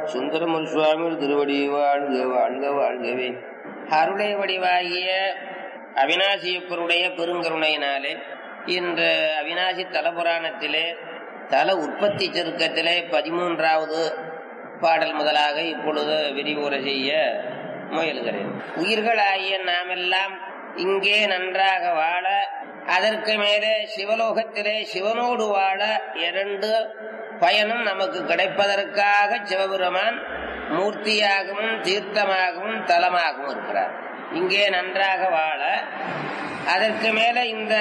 சுந்தரமூர் சுவாமி திருவடி வாழ்க வாழ்க வாழ்கவே. அருளை வடிவாகிய அவிநாசியப்பருடைய பெருங்கருணையினாலே இன்று அவிநாசி தலபுராணத்திலே தல உற்பத்தி சுருக்கத்திலே 13வது பாடல் முதலாக இப்பொழுது விரிவுரை செய்ய முயல்கிறேன். உயிர்களாகிய நாமெல்லாம் இங்கே நன்றாக வாழ, அதற்கு மேலே சிவலோகத்திலே சிவனோடு வாழ 2 பயனும் நமக்கு கிடைப்பதற்காக சிவபெருமான் மூர்த்தியாகவும் தீர்த்தமாகவும் தலமாகவும் இருக்கிறார். இங்கே நன்றாக வாழ, அதற்கு மேல இந்த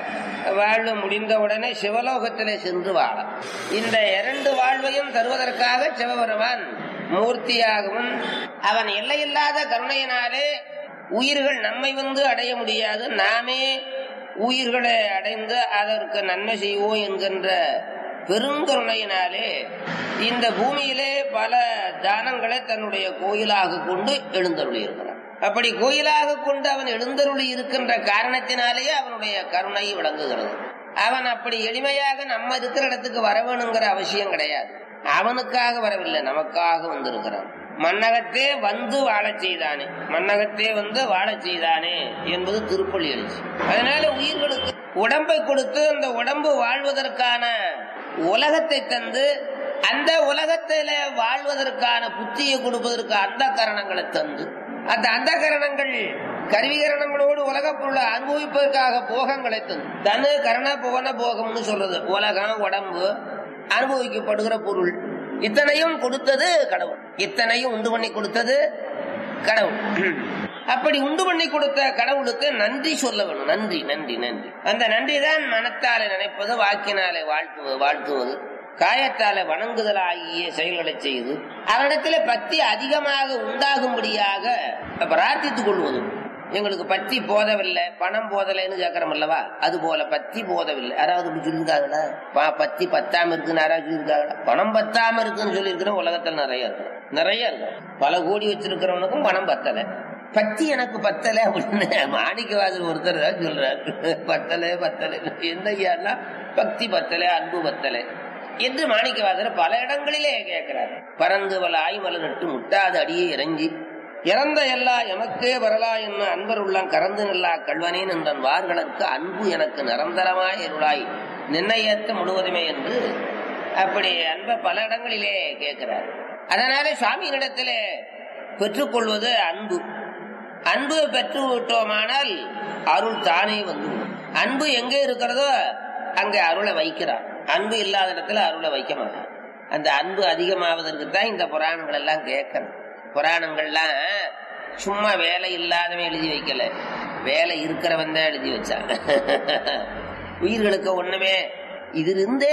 வாழ்வு முடிந்தவுடனே சிவலோகத்திலே சென்று வாழ, இந்த 2 வாழ்வையும் தருவதற்காக சிவபெருமான் மூர்த்தியாகவும், அவன் எல்லையில்லாத கருணையினாலே உயிர்கள் நம்மை வந்து அடைய முடியாது, நாமே உயிர்களை அடைந்து அதற்கு நன்மை செய்வோம் என்கின்ற பெருங்கருணையினாலே இந்த பூமியிலே பல தானங்களை தன்னுடைய கோயிலாக கொண்டு எழுந்தருளி இருக்கிறான். அப்படி கோயிலாக கொண்டு அவன் எழுந்தருளி இருக்கின்ற காரணத்தினாலேயே அவனுடைய கருணை விளங்குகிறது. அவன் அப்படி எளிமையாக நம்ம இருக்கிற இடத்துக்கு வர வேணுங்கிற அவசியம் கிடையாது. அவனுக்காக வரவில்லை, நமக்காக வந்திருக்கிறான். மன்னகத்தே வந்து வாழச் செய்தானே, மன்னகத்தே வந்து வாழச் செய்தானே என்பது திருப்பள்ளி எழுச்சி. அதனால உயிர்களுக்கு உடம்பை கொடுத்து அந்த உடம்பு வாழ்வதற்கான உலகத்தை தந்து, அந்த உலகத்தில வாழ்வதற்கான புத்தியை கொடுப்பதற்கு அந்த கரணங்களை தந்து, அந்த அந்த கரணங்கள் கருவிகரணங்களோடு உலக பொருளை அனுபவிப்பதற்காக போகங்களை தந்து, தனு கரண புவன போகம்னு சொல்றது. உலகம், உடம்பு, அனுபவிக்கப்படுகிற பொருள் இத்தனையும் கொடுத்தது கடவுள். இத்தனையும் உண்டு பண்ணி கொடுத்தது கடவுள். அப்படி உண்டு பண்ணி கொடுத்த கடவுளுக்கு நன்றி சொல்ல வேணும். நன்றி நன்றி நன்றி. அந்த நன்றி தான் மனத்தாலே நினைப்பது, வாக்கினாலே வாழ்த்துவது, காயத்தாலே வணங்குதல் ஆகிய செயல்களை செய்து அவனிடத்துல பக்தி அதிகமாக உண்டாகும்படியாக பிரார்த்தித்துக் கொள்வது. எங்களுக்கு பக்தி போதவில்லை, பணம் போதலைன்னு கேட்கறோம் அல்லவா, அது போல பக்தி போதவில்லை. யாராவது இப்படி சொல்லியிருக்காங்களா? பக்தி பத்தாம இருக்குன்னு யாராவது சொல்லியிருக்காங்களா? பணம் பத்தாம இருக்குன்னு சொல்லியிருக்கிற உலகத்துல நிறைய இருக்கு, நிறைய இருக்கு. பல கோடி வச்சிருக்கிறவனுக்கும் பணம் பத்தலை, பக்தி எனக்கு பத்தலை அப்படின்னு மாணிக்கவாசல் ஒருத்தர் தான் சொல்றாரு. பத்தலை பத்தலை எந்த ஐயான்னா பக்தி பத்தலை, அன்பு பத்தலை என்று மாணிக்கவாசர் பல இடங்களிலே கேட்கிறார். பறந்து வல ஆய்மலை நட்டு முட்டாத அடியே இறங்கி இறந்த எல்லா எமக்கே வரலா என்ன அன்பர் உள்ளம் கறந்து நில்லா கல்வனேன் என்றன் வார்களுக்கு அன்பு எனக்கு நிரந்தரமாய் இருளாய் நிர்ணயத்த முழுவதுமே என்று அப்படி அன்பை பல இடங்களிலே கேட்கிறார். அதனாலே சுவாமியினிடத்திலே பெற்றுக்கொள்வது அன்பு. அன்பு பெற்று விட்டோமானால் அருள் தானே வந்து, அன்பு எங்கே இருக்கிறதோ அங்கே அருளை வைக்கிறார். அன்பு இல்லாத இடத்துல அருளை வைக்க மாட்டார். அந்த அன்பு அதிகமாவதற்கு தான் இந்த புராணங்கள் எல்லாம் கேட்கணும். புராணங்கள்லாம் சும்மா வேலை இல்லாதவன் எழுதி வைக்கல, வேலை இருக்கிறவன் தான் எழுதி வச்சான். உயிர்களுக்கு ஒண்ணுமே இது இருந்தே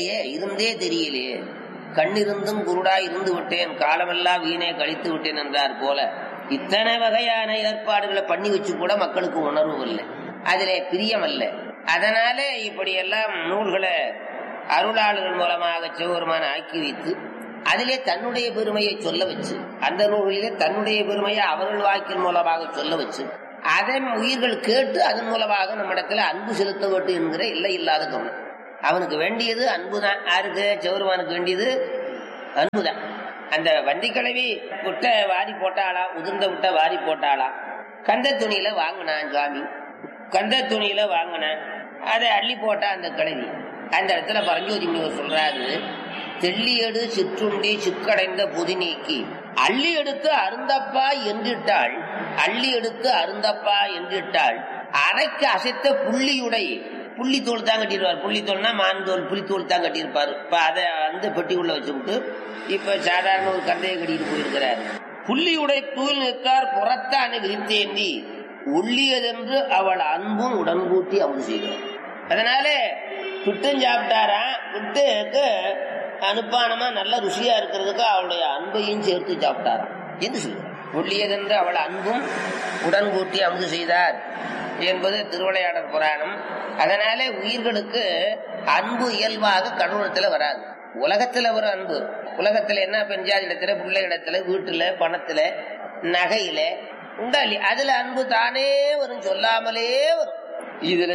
தெரியலையே, கண்ணிருந்தும் குருடா இருந்து விட்டேன், காலமெல்லாம் வீணே கழித்து விட்டேன் என்றார் போல இத்தனை வகையான ஏற்பாடுகளை பண்ணி வச்சு கூட மக்களுக்கு உணர்வு இல்லை, அதிலே பிரியம் அல்ல. அதனால இப்படியெல்லாம் நூல்களை அருளாளர்கள் மூலமாக சிவபெருமான ஆக்கி வைத்து அதிலே தன்னுடைய பெருமையை சொல்ல வச்சு, அந்த நூல்களிலே தன்னுடைய பெருமையை அவர்கள் வாக்கின் மூலமாக சொல்ல வச்சு, அதன் உயிர்கள் கேட்டு அதன் மூலமாக நம்மிடத்துல அன்பு செலுத்த வேண்டும் என்கிற இல்லை இல்லாத கருணை. அவனுக்கு வேண்டியது அன்புதான். யாருக்கு? சிவபெருமானுக்கு வேண்டியது அன்புதான். அந்த வண்டி கிழவி விட்ட வாரி போட்டாளா, உதிர்ந்த விட்ட வாரி போட்டாளா, கந்த துணியில வாங்கினான் சுவாமி, கந்த துணியில வாங்கினான், அதை அள்ளி போட்டா அந்த கிழவி. அந்த இடத்துல பரஞ்சோதி முனிவர் சொல்றாரு, தெள்ளியடு சிற்றுண்டி சிக்கடைந்த பொதி நீக்கி அள்ளி எடுத்து அருந்தப்பா என்றிட்டாள், அள்ளி எடுத்து அருந்தப்பா என்றிட்டாள், அரைக்கு அசைத்த புள்ளியுடை, புள்ளித்தோல் தான் கட்டிருப்பார். புள்ளித்தோல்னா மான்தோல், புள்ளித்தோல் தான் கட்டியிருப்பாரு. இப்ப அதை அந்த பெட்டிக்குள்ள வச்சுக்கிட்டு இப்ப சாதாரண ஒரு கந்தையை கட்டிட்டு போயிருக்கிறார். புள்ளியுடை தூள் நிற்கார் புறத்தானே விரித்தேந்தி ஒள்ளியதென்று அவள் அன்பும் உடன்கூட்டி அமுது செய்கிறார். அதனால விட்டும் சாப்பிட்டாரா, விட்டுக்கு அனுப்பானமா நல்ல ருசியா இருக்கிறதுக்கு அவளுடைய அன்பையும் சேர்த்து சாப்பிட்டாராம் என்று சொல்றார். ஒள்ளியதென்று அவள் அன்பும் உடன்கூட்டி அமுது செய்தார் என்பது திருவிளையாடல் புராணம். அதனால உயிர்களுக்கு அன்பு இயல்பாக கடவுளத்துல வராது. உலகத்துல ஒரு அன்பு, உலகத்துல என்ன பெஞ்சாதி இடத்துல, பிள்ளை இடத்துல, வீட்டுல, பணத்துல, நகையில உண்டாலி, அதுல அன்பு தானே வரும், சொல்லாமலே வரும். இதுல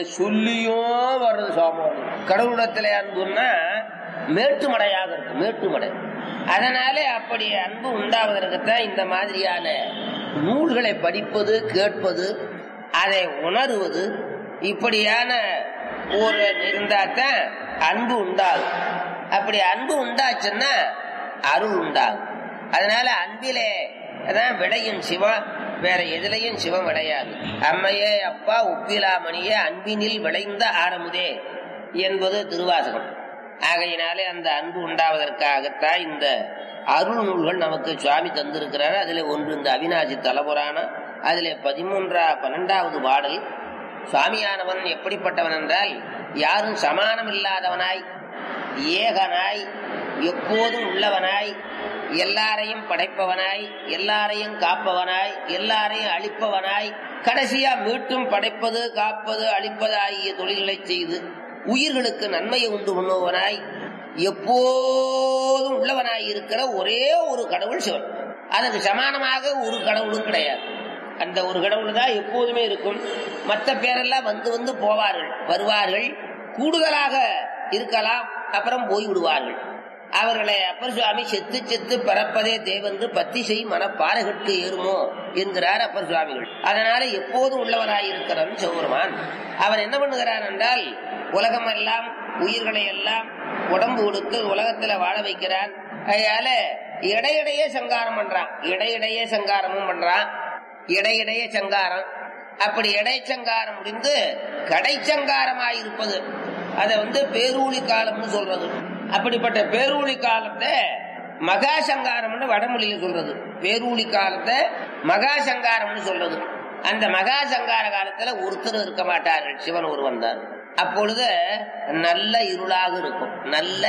சொல்லியும் வர்றது சாமான். கடவுளத்துல அன்புன்னா மேட்டுமடையாக இருக்கு. மேட்டுமடை அதனாலே அப்படி அன்பு உண்டாவதற்குத்தான் இந்த மாதிரியான நூல்களை படிப்பது, கேட்பது, அதை உணர்வது, இப்படியான ஒரு இருந்தாத்தான் அன்பு உண்டாகும். அப்படி அன்பு உண்டாச்சுன்னா அருள் உண்டாகும். அதனால அன்பிலே அதான் விளையும் சிவம், வேற எதுலையும் சிவம் விளையாது. அம்மையே அப்பா உப்பிலாமணியே அன்பினில் விளைந்த ஆரமுதே என்பது திருவாசகம். ஆகையினாலே அந்த அன்பு உண்டாவதற்காகத்தான் இந்த அருள் நூல்கள் நமக்கு சுவாமி தந்திருக்கிறார். அதுல ஒன்று இந்த அவிநாசி தலபுராணம். அதுல 12வது பாடல். சுவாமியானவன் எப்படிப்பட்டவன் என்றால், யாரும் சமானம் இல்லாதவனாய், ஏகனாய், எப்போதும் உள்ளவனாய், எல்லாரையும் படைப்பவனாய், எல்லாரையும் காப்பவனாய், எல்லாரையும் அழிப்பவனாய், கடைசியா மீட்டும் படைப்பது, காப்பது, அழிப்பது ஆகிய தொழில்களை செய்து உயிர்களுக்கு நன்மையை உண்டு பண்ணுவனாய், எப்போதும் உள்ளவனாய் இருக்கிற ஒரே ஒரு கடவுள் சிவன். அதற்கு சமானமாக ஒரு கடவுளும் கிடையாது. அந்த ஒரு கடவுள் தான் எப்போதுமே இருக்கும். மற்ற பேரெல்லாம் வந்து வந்து போவார்கள், வருவார்கள், கூடுதலாக இருக்கலாம், அப்புறம் போய்விடுவார்கள். அவர்களை அப்பர் சுவாமி செத்து செத்து பிறப்பதே தேவென்று பத்தி செய் மனப்பாறைகளுக்கு ஏறுமோ என்கிறார் அப்பர் சுவாமிகள். அதனால எப்போதும் உள்ளவனாயிருக்கிறான் சிவபெருமான். அவன் என்ன பண்ணுகிறான் என்றால், உலகம் எல்லாம் உயிர்களை எல்லாம் உடம்பு கொடுத்து உலகத்துல வாழ வைக்கிறான். அதனால இடையிடையே சங்காரம் பண்றான், இடையிடையே சங்காரமும் பண்றான், இடையிடையே சங்காரம். அப்படி இடைச்சங்காரம் முடிந்து கடைச்சங்காரமாயிருப்பது அதை பேரூழி காலம்னு சொல்றது. அப்படிப்பட்ட பேரூழி காலத்தை மகா சங்காரம்னு வடமொழியில சொல்றது. பேரூழி காலத்தை மகா சங்காரம்னு சொல்றது. அந்த மகா சங்கார காலத்துல ஒருத்தர் இருக்க மாட்டார்கள், சிவன் ஒருவன் தான். அப்பொழுது நல்ல இருளாக இருக்கும், நல்ல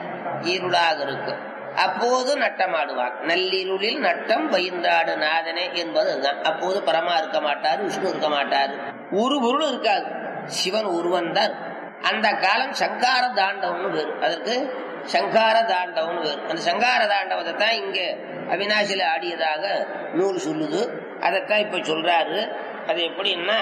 இருளாக இருக்கும். அப்போது நட்டமாடுவான். நல்லிருளில் நட்டம் பயின்றாடு நாதனே என்பது அதுதான். அப்போது பரமா இருக்க மாட்டாரு, விஷ்ணு இருக்க மாட்டாரு, ஒரு பொருள் இருக்காது, சிவன் ஒருவன் தான். அந்த காலம் சங்கார தாண்டவம்னு பேரு. அதற்கு சங்கார தாண்டவம்னு பேரு. அந்த சங்கார தாண்டவத்தை தான் இங்க அவிநாசியில ஆடியதாக நூல் சொல்லுது. அதைத்தான் இப்ப சொல்றாரு. அது எப்படின்னா,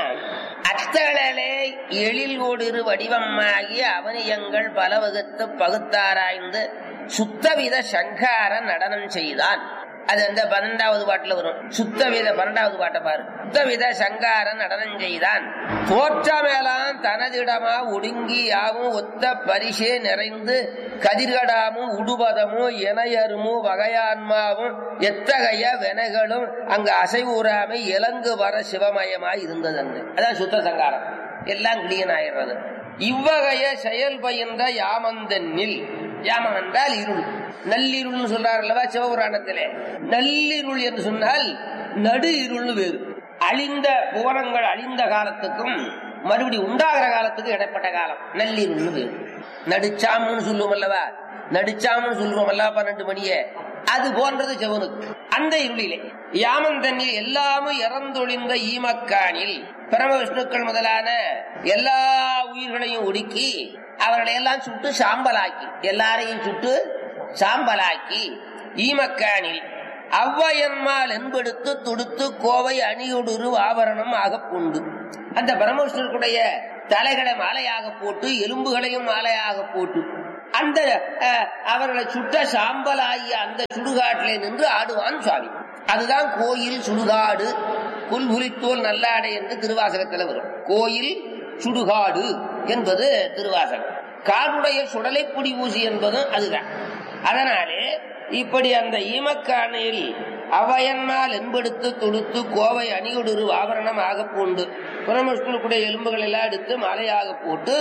அத்தளலே எழில் ஓடிரு வடிவமாகி அவனியங்கள் பல வகுத்து பகுத்தாராய்ந்து சுத்தவித சங்கார நடனம் செய்தான். அது அந்த 12வது பாட்டுல வரும். சுத்தவித 12வது பாட்டை பாரு. சுத்தவித சங்கார நடனம் செய்தான். தோற்றமேலாம் தனதிடமா ஒடுங்கி யாவும் ஒத்த பரிசே நிறைந்து கதிர்கடாமும் உடுபதமும் இணையருமும் வகையான்மாவும் எத்தகைய வெனைகளும் அங்கு அசைவூராமை இலங்கு வர சிவமயமாய் இருந்தது. அதான் சுத்த சங்காரம். எல்லாம் கிளியன் ஆயிடுறது. இவ்வகைய செயல் பயின்ற யாமந்தனில், யாமம் என்றால் இருள், நல்லிருள்னு சொல்றாரு அல்லவா சிவபுராணத்திலே. நல்லிருள் என்று சொன்னால் நடு இருள்னு வேறு. அழிந்த புவனங்கள் அழிந்த காலத்துக்கும் மறுபடி உண்டாகிற காலத்துக்கும் இடைப்பட்ட காலம் நல்லிருள்னு வேறு. நடுச்சாமுன்னு சொல்லுவோம் அல்லவா, நடுச்சாமுன்னு சொல்லுவோம் அல்லவா 12 மணியே, அது போன்றது சிவனுக்கு. அந்த இருளிலே யாமந்தன்னில் எல்லாமும் இறந்தொழிந்த ஈமக்கானில் பிரம விஷ்ணுக்கள் முதலான எல்லா உயிர்களையும் ஒடுக்கி அவர்களை எல்லாம் சுட்டு சாம்பலாக்கி, எல்லாரையும் சுட்டு சாம்பலாக்கி ஈமக்கானில் அவ்வையன்மால் என்பெடுத்து துடுத்து கோவை அணியுடுரு ஆபரணம் ஆகப்புண்டு. அந்த பரமவிஷ்ணுடைய தலைகளை மாலையாக போட்டு எலும்புகளையும் மாலையாக போட்டு அந்த அவர்களை சுட்ட சாம்பலாகிய அந்த சுடுகாட்டிலே நின்று ஆடுவான் சுவாமி. அதுதான் கோயில் சுடுகாடு புல்புலித்தோல் நல்லாடை என்று திருவாசகத்தில் வரும். கோயில் சுடுகாடு என்பது திருவாசகம். காடுடைய சுடலை புடி ஊசி என்பதும் அதுதான். அதனாலே இப்படி அந்த ஈமக்கானையில் அவையன்மால் என்பெடுத்து தொடுத்து கோவை அணியுடுரு ஆபரணம் ஆக பூண்டு பரமவிஷ்ணுடைய எலும்புகள் எல்லாம் எடுத்து மாலையாக போட்டு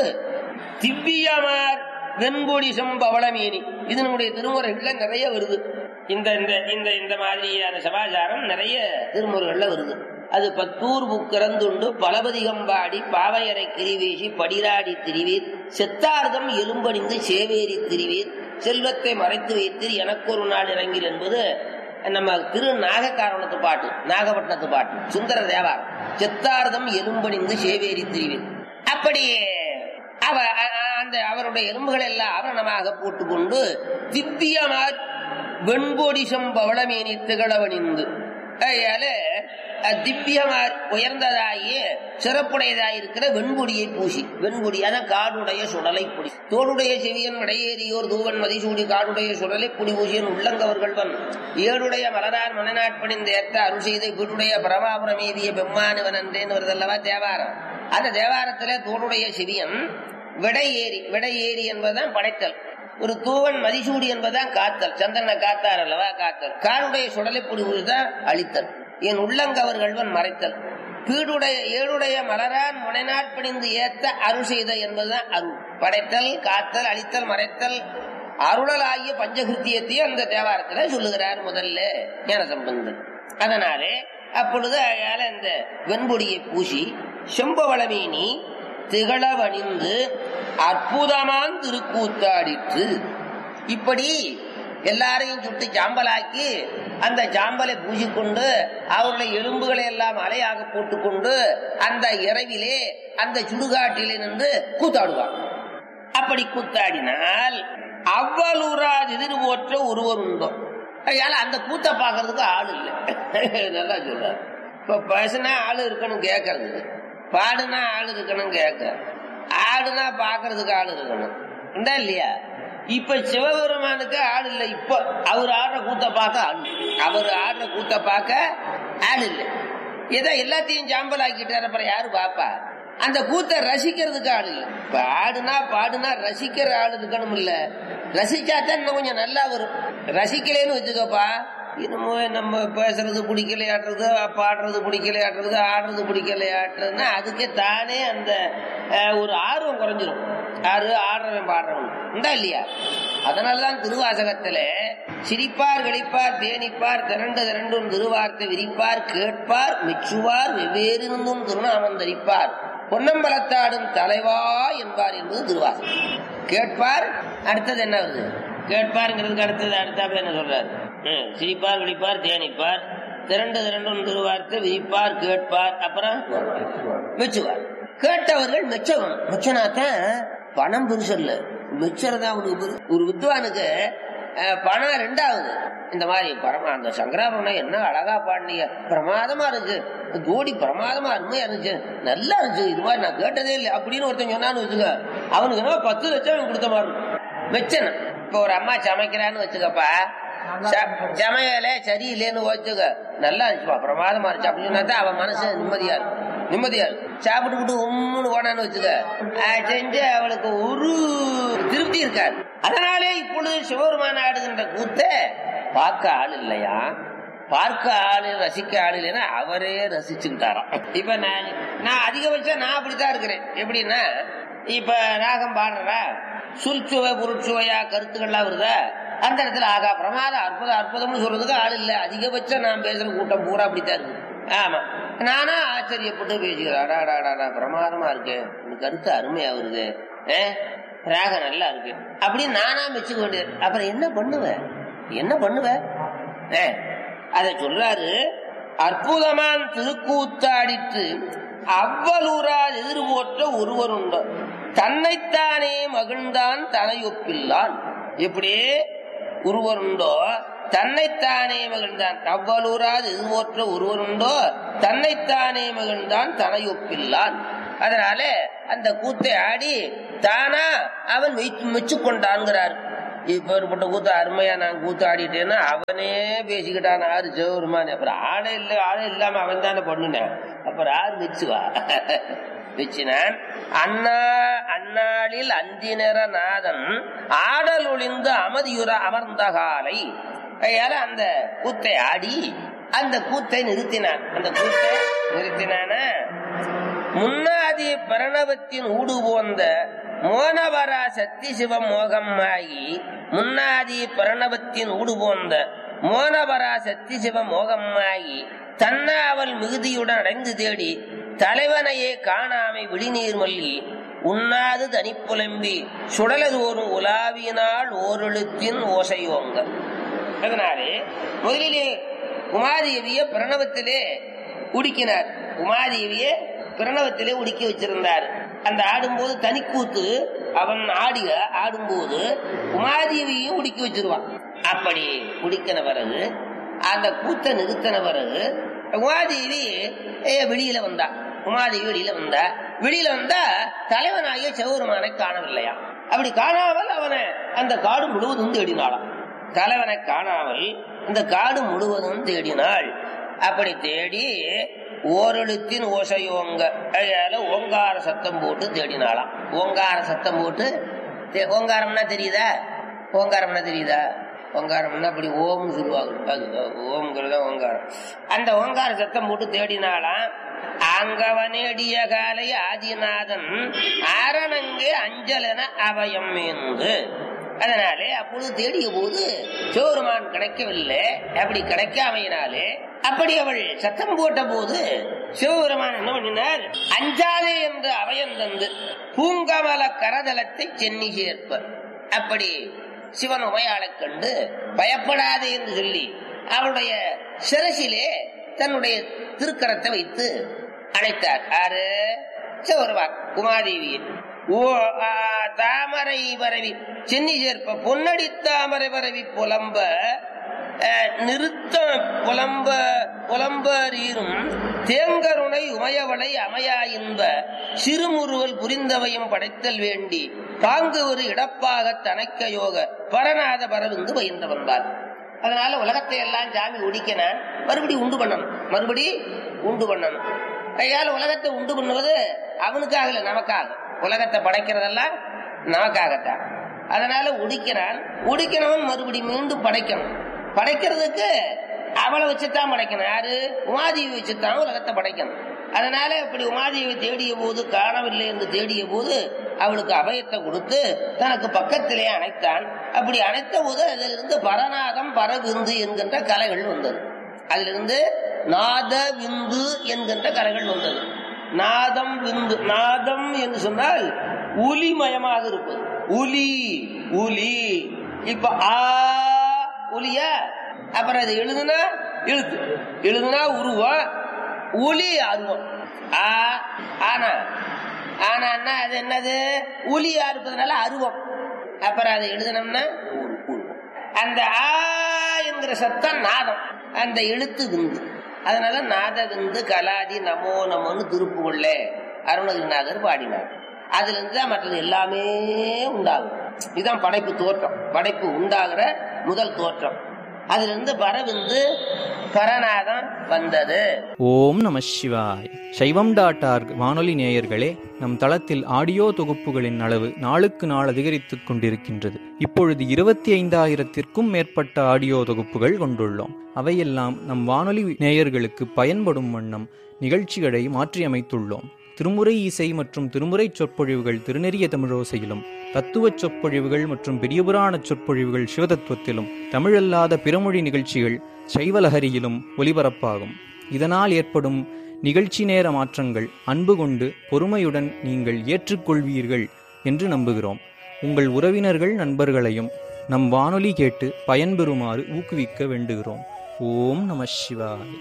திவ்யமார் வெண்பொடி செம்பவளமேனி, இது நம்முடைய திருமுறைகள்ல நிறைய வருது. இந்த இந்த இந்த மாதிரியான சமாச்சாரம் நிறைய திருமுறைகள்ல வருது. அது பத்தூர் புக்கரந்துண்டு பலபதிகம்பாடி பாவையரை கிரிவேசி படிராடி திரிவீர் செத்தார்தம் எலும்பணிந்து சேவேரி திரிவீர் செல்வத்தை மறைத்து வைத்தீர் எனக்கு ஒரு நாள் இறங்கில் என்பது நம்ம திரு நாகக்காரணத்து பாட்டு, நாகப்பட்டினத்து பாட்டு, சுந்தர தேவாரம். செத்தார்தம் எலும்பணிந்து சேவேரி திரிவீர். அப்படி அந்த அவருடைய எலும்புகள் எல்லாம் ஆவரணமாக போட்டுக்கொண்டு திவ்யமார் வெண்பொடி செம்பவளமேனி திகழவணிந்து அதனால திவ்யமா உயர்ந்ததாகிய சிறப்புடையதாயிருக்கிற வெண்பொடியை பூசி, வெண்பொடி அதான் காடுடைய சுடலை பொடி. தோடுடைய செவியன் விடையேறியோர் தூவன் மதிசூடி காடுடைய சுடலை பொடி பூசியன் உள்ளங்கவர்கள்வன் ஏழுடைய மலரான் மனநாட்பணிந்து ஏற்ற அருள் செய்த வீடுடைய பரமாபுரம் மீதிய பெம்மானுவன் என்றேன்னு வருதல்லவா தேவாரம். அந்த தேவாரத்திலே தோடுடைய செவியன் விடையேறி என்பதுதான் படைத்தல், ஒரு தூவன் மதிசூடி என்பதுதான் காத்தல், சந்திரனை காத்தார் அல்லவா காத்தல், காடுடைய சுடலை பொடி பூசிதான் அழித்தல், என் உள்ளங்கவர்கள்வன் மறைத்தல், பீடுடைய ஏழுடைய மலரான் முனைநாட்பணிந்து ஏத்த அருள் செய்த என்பதுதான் அருள். படைத்தல், காத்தல், அழித்தல், மறைத்தல், அருளல் ஆகிய பஞ்சகிருத்தியத்தையும் அந்த தேவாரத்துல சொல்லுகிறார் முதல்ல ஞானசம்பந்தர். அதனாலே அப்பொழுது இந்த வெண்பொடியை பூசி செம்பவளமேனி திகழவணிந்து அற்புதமான் திருக்கூத்தாடிற்று. இப்படி எல்லாரையும் சுட்டு சாம்பலாக்கி அந்த சாம்பலை பூசிக்கொண்டு அவருடைய எலும்புகளை எல்லாம் அலையாக போட்டுக்கொண்டு அந்த இரவிலே அந்த சுடுகாட்டிலே நின்று கூத்தாடுவார். அப்படி கூத்தாடினால் அவ்வளூராது எதிர்போற்ற ஒருவர் உண்டோ. அதனால அந்த கூத்த பாக்குறதுக்கு ஆள் இல்லை. நல்லா சொல்றாரு. இப்ப பேசுனா ஆளு இருக்கணும் கேட்கறது, பாடுனா ஆள் இருக்கணும் கேட்க, ஆடுனா பாக்குறதுக்கு ஆள் இருக்கணும் உண்டா இல்லையா? இப்ப சிவபெருமானுக்கு ஆள் இல்லை. இப்ப அவர் ஆடுற கூத்த பார்க்க ஆள், அவர் ஆடுற கூத்த பார்க்க ஆள் இல்லை. ஏதோ எல்லாத்தையும் சாம்பல் ஆக்கிட்டாரு, அப்புறம் யாரு பாப்பா? அந்த கூத்த ரசிக்கிறதுக்கு ஆள் இல்லை. இப்ப ஆடுனா பாடுனா ரசிக்கிற ஆள் இருக்கணும் இல்ல, ரசிச்சாத்தான் இன்னும் கொஞ்சம் நல்லா வரும். ரசிக்கலேன்னு வச்சுக்கப்பா, இன்னமோ நம்ம பேசுறது பிடிக்கலையாட்டுறது, பாடுறது பிடிக்கலையாட்டுறது, ஆடுறது பிடிக்கலையாட்டுறதுன்னா அதுக்கே தானே அந்த ஒரு ஆர்வம் குறைஞ்சிரும். ஆடுறவன் பாடுறவன் உண்டா இல்லையா? அதனாலதான் திருவாசகத்துல சிரிப்பார் களிப்பார் தேனிப்பார் திரண்டு திரண்டும் திருவார்த்தை விரிப்பார் கேட்பார் மெச்சுவார் வெவ்வேறு இருந்தும் திருநாமம் தரிப்பார் பொன்னம்பலத்தாடும் தலைவா என்பார் என்பது திருவாசகம். கேட்பார் அடுத்தது என்ன வருது? கேட்பாருங்கிறதுக்கு அடுத்தாப்ப என்ன சொல்றாரு? சிரிப்பார் விழிப்பார் தேனிப்பார் திரண்டு திரண்டும் திருவார்த்தை விரிப்பார் கேட்பார், அப்புறம் மெச்சுவார். கேட்டவர்கள் மெச்சவன். மெச்சனாத்தான் பணம் பெருசு இல்ல, மெச்சதான் ஒரு வித்வானுக்கு பணம் ரெண்டாவது. இந்த மாதிரி அந்த சங்கராபுரம் என்ன அழகா பாடினீங்க, பிரமாதமா இருக்கு, ஜோடி பிரமாதமா அருமையா இருந்துச்சு, நல்லா இருந்துச்சு, இது மாதிரி நான் கேட்டதே இல்லை அப்படின்னு ஒருத்தன் சொன்னான்னு வச்சுக்க, அவனுக்கு என்ன 10 லட்சம் கொடுத்த மாதிரி இருக்கும். மெச்சன. இப்ப ஒரு அம்மா சமைக்கிறான்னு வச்சுக்கப்பா, சமையல சரியில்லைன்னு வச்சுக்க, நல்லா இருந்துச்சுப்பா பிரமாதமா இருந்துச்சு அப்படின்னு சொன்னா அவன் மனசு நிம்மதியா இருக்கும். சாப்பிட்டு உம்முன்னு போனான்னு வச்சுக்க, செஞ்சு அவளுக்கு ஒரு திருப்தி இருக்காது. அதனாலே இப்பொழுது சிவபெருமான ஆடுகின்ற கூத்த பார்க்க ஆள் இல்லையா, பார்க்க ஆளு ரசிக்க ஆள் இல்லைன்னா அவரே ரசிச்சுக்கிட்டாராம். இப்ப நான் அதிகபட்சம் நான் அப்படித்தான் இருக்கிறேன். எப்படின்னா இப்ப ராகம் பாடுறா, சுல்சுவை பொருட்சுவையா கருத்துக்கள்லாம் வருதா, அந்த இடத்துல ஆகா பிரமாதம் அற்புதம் அற்புதம்னு சொல்றதுக்கு ஆள் இல்லை. அதிகபட்சம் நான் பேசுற கூட்டம் பூரா அப்படித்தான் இருக்கு. ஆமா, நானா ஆச்சரியப்பட்டு பேசுகிறேன், பிரமாதமா இருக்கு, கருத்து அருமையா வருது, ராகம் நல்லா இருக்கு அப்படின்னு நானா மெச்சுக்க வேண்டியது. அப்புறம் என்ன பண்ணுவ அத சொல்றாரு. அற்புதமான் திருக்கூத்தாடித்து அவ்வளூரால் எதிர்போற்ற ஒருவர் உண்டு, தன்னைத்தானே மகிழ்ந்தான் தனையொப்பில்லான். எப்படி ஒருவர் உண்டோ தன்னைத்தானே மகிழ்ந்தான், அவ்வளூராது எதிர்போற்ற ஒருவர் உண்டோ தன்னைத்தானே மகிழ்ந்தான் தனையொப்பில்லான். அதனால அந்த கூத்தை ஆடி தானா அவன் மெச்சு கொண்டான்கிறார். இப்பேற்பட்ட கூத்த அருமையா நான் கூத்து ஆடிட்டேன்னா அவனே பேசிக்கிட்டான் ஆறு சிவபெருமான். அப்புறம் ஆளே இல்லாம அவன் தானே பண்ணுனேன், அப்புறம் ஆறு மெச்சுவா மெச்சினான். அந்நாளில் அந்தினர நாதன் ஆடல் ஒளிந்து அமதியுற அமர்ந்த காலை. அதனால அந்த கூத்தை ஆடி அந்த கூத்தை நிறுத்தினான். அந்த கூத்தை நிறுத்தினான முன்னாதி பிரணவத்தின் ஊடு போந்த மோனவரா சக்தி சிவம் மோகமாகி, முன்னாதி பிரணவத்தின் ஊடு போந்த மோனவரா சக்தி சிவ மோகமாகி தன்னாவல் மிகுதியுடன் அடைந்து தேடி தலைவனையே காணாமை விழிநீர் மல்லி உண்ணாது தனிப்புலம்பி சுடலதோறும் உலாவியினால் ஓரெழுத்தின் ஓசையோங்க. அதனாலே முதலிலே உமாதேவிய பிரணவத்திலே உடுக்கினார். உமாதேவிய பிரணவத்திலே உடுக்கி வச்சிருந்தார். அந்த ஆடும்போது தனிக்கூத்து அவன் ஆடும்போது உமாதேவியையும் உடுக்கி வச்சிருவான். அப்படி உடுக்கின பிறகு அந்த கூத்தை நிறுத்தின பிறகு உமாதேவி வெளியில வந்தா. உமாதேவி வெளியில வந்தா தலைவனாகிய சிவபெருமானை காணவில்லையா. அப்படி காணாமல் அவனை அந்த காடு முழுவதும் தேடினாளாம். தலைவனை காணாமல் இந்த காடு முழுவதும் தேடினாள். அப்படி தேடி ஓரெழுத்தின் ஓசையோங்க ஓங்கார சத்தம் போட்டு தேடினாளாம். ஓங்கார சத்தம் போட்டு ஓங்காரம்னா தெரியுதா? ஓங்காரம்னா அப்படி ஓம்னு சொல்லுவாங்க. அது ஓம்ங்கிறத ஓங்காரம். அந்த ஓங்கார சத்தம் போட்டு தேடினாலாம். அங்கவனேடிய காலை ஆதிநாதன் அரணங்கே அஞ்சலன அபயம் என்று. அதனாலே அப்பொழுது தேடிய போது சிவபெருமான் கிடைக்கவில்லை. அப்படி கிடைக்காமையினாலே அப்படி அவள் சத்தம் போட்ட போது சிவபெருமான் என்ன பண்ணினார்? அஞ்சாதே என்று அபயம் தந்து பூங்கமல கரதலத்தை சென்னி சேர்ப்பர். அப்படி சிவன் உமையாளை கண்டு பயப்படாதே என்று சொல்லி அவளுடைய சிரசிலே தன்னுடைய திருக்கரத்தை வைத்து அழைத்தார். ஆறு சிவபெருமான் உமாதேவி தாமரை பரவி சென்னி சேர்ப்ப பொன்னடி தாமரை பரவி புலம்ப நிறுத்த புலம்பரீரும் தேங்கருணை உமையவளை அமையா இன்ப சிறுமுறுவல் புரிந்தவையும் படைத்தல் வேண்டி பாங்கு ஒரு இடப்பாக தனக்க யோக பரநாத பரவிந்து பயின்ற வந்தாள். அதனால உலகத்தை எல்லாம் சாமி ஒடிக்கனான், மறுபடி உண்டு பண்ணணும். கையால உலகத்தை உண்டு பண்ணுவது அவனுக்காக இல்லை, நமக்காக. உலகத்தை படைக்கிறதெல்லாம் நமக்காகத்தான். அதனால ஒடிக்கணவன் மறுபடி மீண்டும் படைக்கணும். படைக்கிறதுக்கு அவளை வச்சுத்தான் படைக்கணும். யாரு? உமாதேவி வச்சுத்தான் உலகத்தை படைக்கணும். அதனால இப்படி உமாதேவி தேடிய போது காணவில்லை என்று தேடிய போது அவளுக்கு அபயத்தை கொடுத்து தனக்கு பக்கத்திலே அணைத்தான். அப்படி அணைத்த போது அதிலிருந்து பரநாதம் பரவிந்து என்கின்ற கலைகள் வந்தது. அதிலிருந்து நாத விந்து என்கின்ற கலைகள் வந்தது. நாதம் விந்து. நாதம் என்று சொன்னால் ஒலிமயமாக இருப்பது. ஒலி இப்ப ஆ ஒலியா, அப்புறம் அது எழுதுனா உருவம், ஒலி அருவம். ஆனா அது என்னது? ஒலியா இருப்பதுனால அருவம். அப்புறம் அதை எழுதுனோம்னா அந்த ஆ என்கிற சத்தம் நாதம், அந்த எழுத்து விந்து. அதனால நாத விந்து கலாதி நமோ நமோன்னு திருப்புகொள்ள அருணகிரிநாதர் பாடினார். அதுல இருந்து தான் மற்றது எல்லாமே உண்டாகும். இதுதான் படைப்பு தோற்றம். படைப்பு உண்டாகிற முதல் தோற்றம். அதுல இருந்து பரவிந்து பரநாதம் வந்தது. ஓம் நம சிவாய். சைவம்.org வானொலி நேயர்களே, நம் தளத்தில் ஆடியோ தொகுப்புகளின் அளவு நாளுக்கு நாள் அதிகரித்துக் கொண்டிருக்கின்றது. இப்பொழுது 25,000-க்கும் மேற்பட்ட ஆடியோ தொகுப்புகள் கொண்டுள்ளோம். அவையெல்லாம் நம் வானொலி நேயர்களுக்கு பயன்படும் வண்ணம் நிகழ்ச்சிகளை மாற்றியமைத்துள்ளோம். திருமுறை இசை மற்றும் திருமுறை சொற்பொழிவுகள் திருநெறிய தமிழோசையிலும், தத்துவச் சொற்பொழிவுகள் மற்றும் பெரியபுராண சொற்பொழிவுகள் சிவதத்துவத்திலும், தமிழல்லாத பிறமொழி நிகழ்ச்சிகள் சைவலஹரியிலும் ஒலிபரப்பாகும். இதனால் ஏற்படும் நிகழ்ச்சி நேர மாற்றங்கள் அன்பு கொண்டு பொறுமையுடன் நீங்கள் ஏற்றுக்கொள்வீர்கள் என்று நம்புகிறோம். உங்கள் உறவினர்கள் நண்பர்களையும் நம் வானொலி கேட்டு பயன்பெறுமாறு ஊக்குவிக்க வேண்டுகிறோம். ஓம் நம சிவாய்.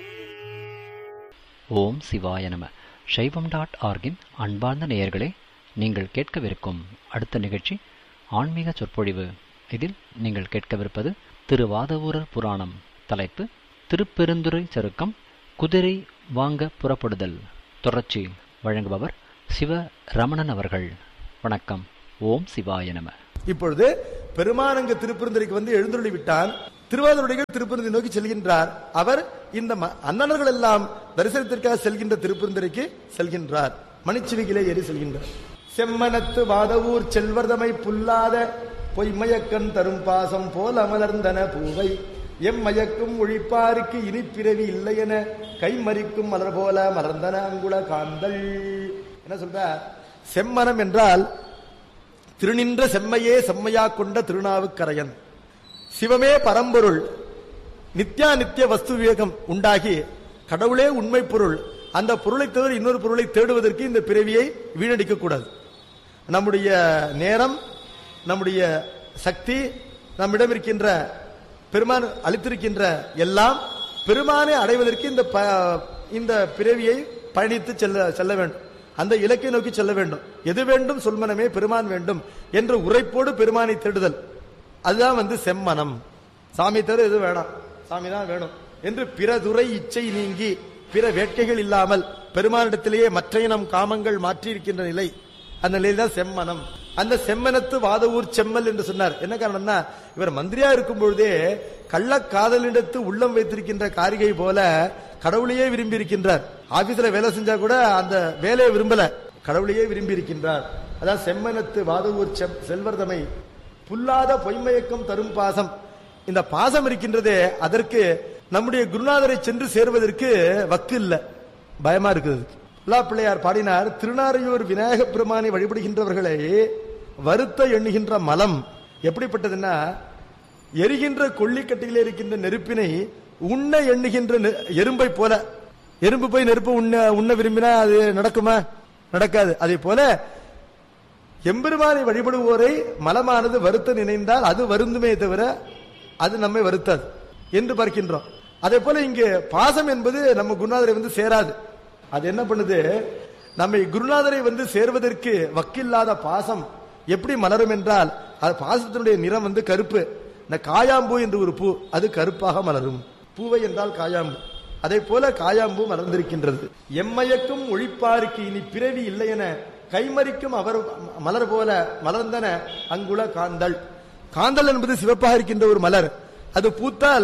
ஓம் சிவாய நம. சைவம்.org அன்பார்ந்த நேயர்களே, நீங்கள் கேட்கவிருக்கும் அடுத்த நிகழ்ச்சி ஆன்மீக சொற்பொழிவு. இதில் நீங்கள் கேட்கவிருப்பது திருவாதவூரர் புராணம். தலைப்பு திருப்பெருந்துறை சருக்கம், குதிரை வாங்க புறப்படுதல். தொடர்ச்சி. வழங்குபவர் சிவ ரமணன் அவர்கள். வணக்கம். ஓம் சிவாய நம. இப்பொழுது பெருமானங்க திருப்பெருந்துறைக்கு வந்து எழுந்தருளி விட்டான். திருவாதிரைகள் திருப்பெருந்துறை நோக்கி செல்கின்றார். அவர் இந்த அண்ணனர்கள் எல்லாம் தரிசனத்திற்காக செல்கின்ற திருப்பெருந்துறைக்கு செல்கின்றார். மணிச்சிவிகிலே ஏறி செல்கின்றார். செம்மனத்து வாதவூர் செல்வர்தமை புல்லாத பொய்மயக்கன் தரும் பாசம் போல் அமலர்ந்தன பூவை எம்மயக்கும் ஒழிப்பாருக்கு இனிப்பிறவி இல்லை என கைமறிக்கும் மலர் போல மலர்ந்தன அங்குல காந்தல். என்ன சொல்ற? செம்மனம் என்றால் திருநின்ற செம்மையே செம்மையா கொண்ட திருநாவுக்கரையன். சிவமே பரம்பொருள். நித்யா நித்திய வஸ்து விவேகம் உண்டாகி கடவுளே உண்மை பொருள். அந்த பொருளை தவிர இன்னொரு பொருளை தேடுவதற்கு இந்த பிறவியை வீணடிக்க கூடாது. நம்முடைய நேரம், நம்முடைய சக்தி, நம்மிடம் இருக்கின்ற பெருமான் அளித்திருக்கின்ற எல்லாம் பெருமானை அடைவதற்கு இந்த பிறவியை பயணித்து செல்ல வேண்டும். அந்த இலக்கை நோக்கி செல்ல வேண்டும். எது வேண்டும்? சொல்மனமே பெருமான் வேண்டும் என்ற உரைப்போடு பெருமானை தேடுதல். அதுதான் செம்மனம். சாமி தவிர எது வேணாம். சாமி தான் வேணும் என்று பிற துறை இச்சை நீங்கி பிற வேட்கைகள் இல்லாமல் பெருமானிடத்திலேயே மற்ற நம் காமங்கள் மாற்றியிருக்கின்ற நிலை, அந்த நிலையில் தான் செம்மனம். அந்த செம்மனத்து வாதவூர் செம்மல் என்று சொன்னார். என்ன காரணம்னா, இவர் மந்திரியா இருக்கும் பொழுதே கள்ளக்காதலிடத்து உள்ளம் வைத்திருக்கின்ற காரிகை போல கடவுளையே விரும்பி இருக்கின்றார். ஆபீஸ்ல வேலை செஞ்சா கூட அந்த வேலையை விரும்பல, கடவுளையே விரும்பி இருக்கின்றார். அதான் செம்மனத்து வாதவூர் செல்வர்தமை புல்லாத பொய்மயக்கம் தரும் பாசம். இந்த பாசம் இருக்கின்றதே, அதற்கு நம்முடைய குருநாதரை சென்று சேர்வதற்கு வக்கு இல்ல, பயமா இருக்குது. பிள்ளையார் பாடினார், திருநாரையூர் விநாயக பெருமானை வழிபடுகின்றவர்களை வருத்த எண்ணுகின்ற மலம் எப்படிப்பட்டதுன்னா, எரிகின்ற கொள்ளிக்கட்டையில் இருக்கின்ற நெருப்பினை உண்ண எண்ணுகின்ற எறும்பை போல. எறும்பு போய் நெருப்பு உண்ண விரும்பினா அது நடக்குமா? நடக்காது. அதே போல எம்பெருமானை வழிபடுவோரை மலமானது வருத்த நினைந்தால் அது வருந்துமே தவிர அது நம்மை வருத்தாது என்று பார்க்கின்றோம். அதே போல இங்கு பாசம் என்பது நம்ம குருநாதரை வந்து சேராது. அது என்ன பண்ணுது, நம்மை குருநாதரை வந்து சேர்வதற்கு வக்கில்லாத பாசம் எப்படி மலரும் என்றால், அது பாசத்தினுடைய நிறம் வந்து கருப்பு. இந்த காயாம்பூ என்று ஒரு பூ, அது கருப்பாக மலரும். பூவை என்றால் காயாம்பூ. அதே போல காயாம்பூ மலர்ந்திருக்கின்றது. எம்மயக்கும் ஒழிப்பாருக்கு இனி பிறவி இல்லை என கைமறிக்கும் அவர் மலர் போல மலர்ந்தன அங்குல காந்தல். காந்தல் என்பது சிவப்பாக இருக்கின்ற ஒரு மலர். அது பூத்தால்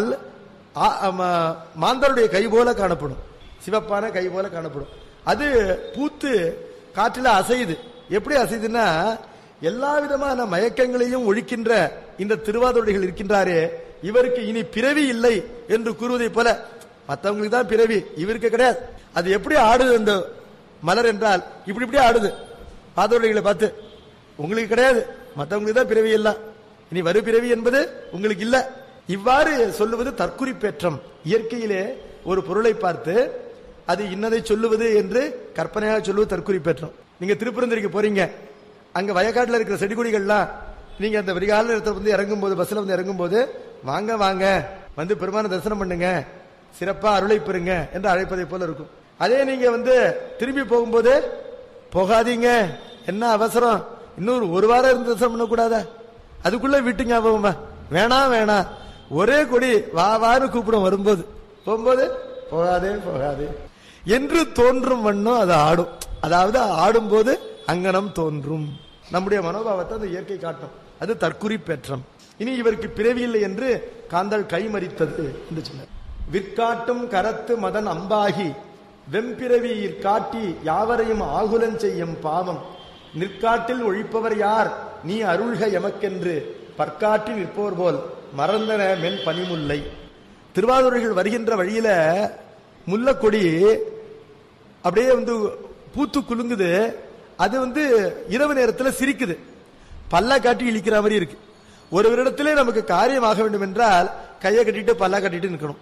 மாந்தருடைய கை போல காணப்படும், சிவப்பான கை போல காணப்படும். அது பூத்து காற்றில அசையுது. எப்படி அசையுதுன்னா, எல்லா விதமான மயக்கங்களையும் ஒழிக்கின்ற இந்த திருவாதூரடிகள் இருக்கின்றாரே, இவருக்கு இனி பிறவி இல்லை என்று கூறுவதை போல, மற்றவங்களுக்கு தான் பிறவி, இவருக்கு கிடையாது. அது எப்படி ஆடுது அந்த மலர் என்றால், இப்படி இப்படி ஆடுது வாதூரடிகளை பார்த்து. உங்களுக்கு கிடையாது, மற்றவங்களுக்கு தான் பிறவி எல்லாம், இனி வரு பிறவி என்பது உங்களுக்கு இல்ல. இவ்வாறு சொல்லுவது தற்குறிப்பேற்றம். இயற்கையிலே ஒரு பொருளை பார்த்து அது இன்னதை சொல்லுவது என்று கற்பனையாக சொல்லுவது தற்குறிப்பேற்றம். நீங்க திருப்பரந்தூருக்கு போறீங்க, அங்க வயக்காட்டில் இருக்கிற செடி கொடிகள்லாம் நீங்க அந்த விரிகால நேரத்தில் வந்து இறங்கும் போது, பஸ்ல வந்து இறங்கும் போது, வாங்க வாங்க வந்து பெருமான தரிசனம் பண்ணுங்க, சிறப்பா அருளை பெறுங்க என்று அழைப்பதை போல இருக்கும். அதே நீங்க வந்து திரும்பி போகும்போது, போகாதீங்க என்ன அவசரம், இன்னொரு ஒரு வாரம் இருந்து தரிசனம் பண்ணக்கூடாதா, அதுக்குள்ள வீட்டு ஞாபகமா, வேணாம் வேணாம், ஒரே கொடி வா வான்னு கூப்பிடும், வரும்போது போகும்போது போகாதே போகாதே என்று தோன்றும் வண்ணம் அது ஆடும். அதாவது ஆடும்போது அங்கனம் தோன்றும். நம்முடைய மனோபாவத்தை அந்த இயற்கை காட்டும். அது தற்குறிப்பேற்றம். இனி இவருக்கு பிறவி இல்லை என்று காந்தல் கைமறித்தது என்று சொன்னார். விற்காட்டும் கரத்து மதன் அம்பாகி வெம்பிறவியில் காட்டி யாவரையும் ஆகுலன் செய்யும் பாவம் நிற்காட்டில் ஒழிப்பவர் யார் நீ அருள்க எமக்கென்று பற்காட்டி நிற்போர் போல் மறந்தன மென் பனிமுல்லை. திருவாரூர்கள் வருகின்ற வழியில முல்லக்கொடி அப்படியே வந்து பூத்து குலுங்குது. அது வந்து இரவு நேரத்தில் சிரிக்குது, பல்ல காட்டி இழிக்கிற மாதிரி இருக்கு. ஒரு இடத்திலே நமக்கு காரியமாக வேண்டும் என்றால் கையை கட்டிட்டு பல்ல கட்டிட்டு நிற்கணும்.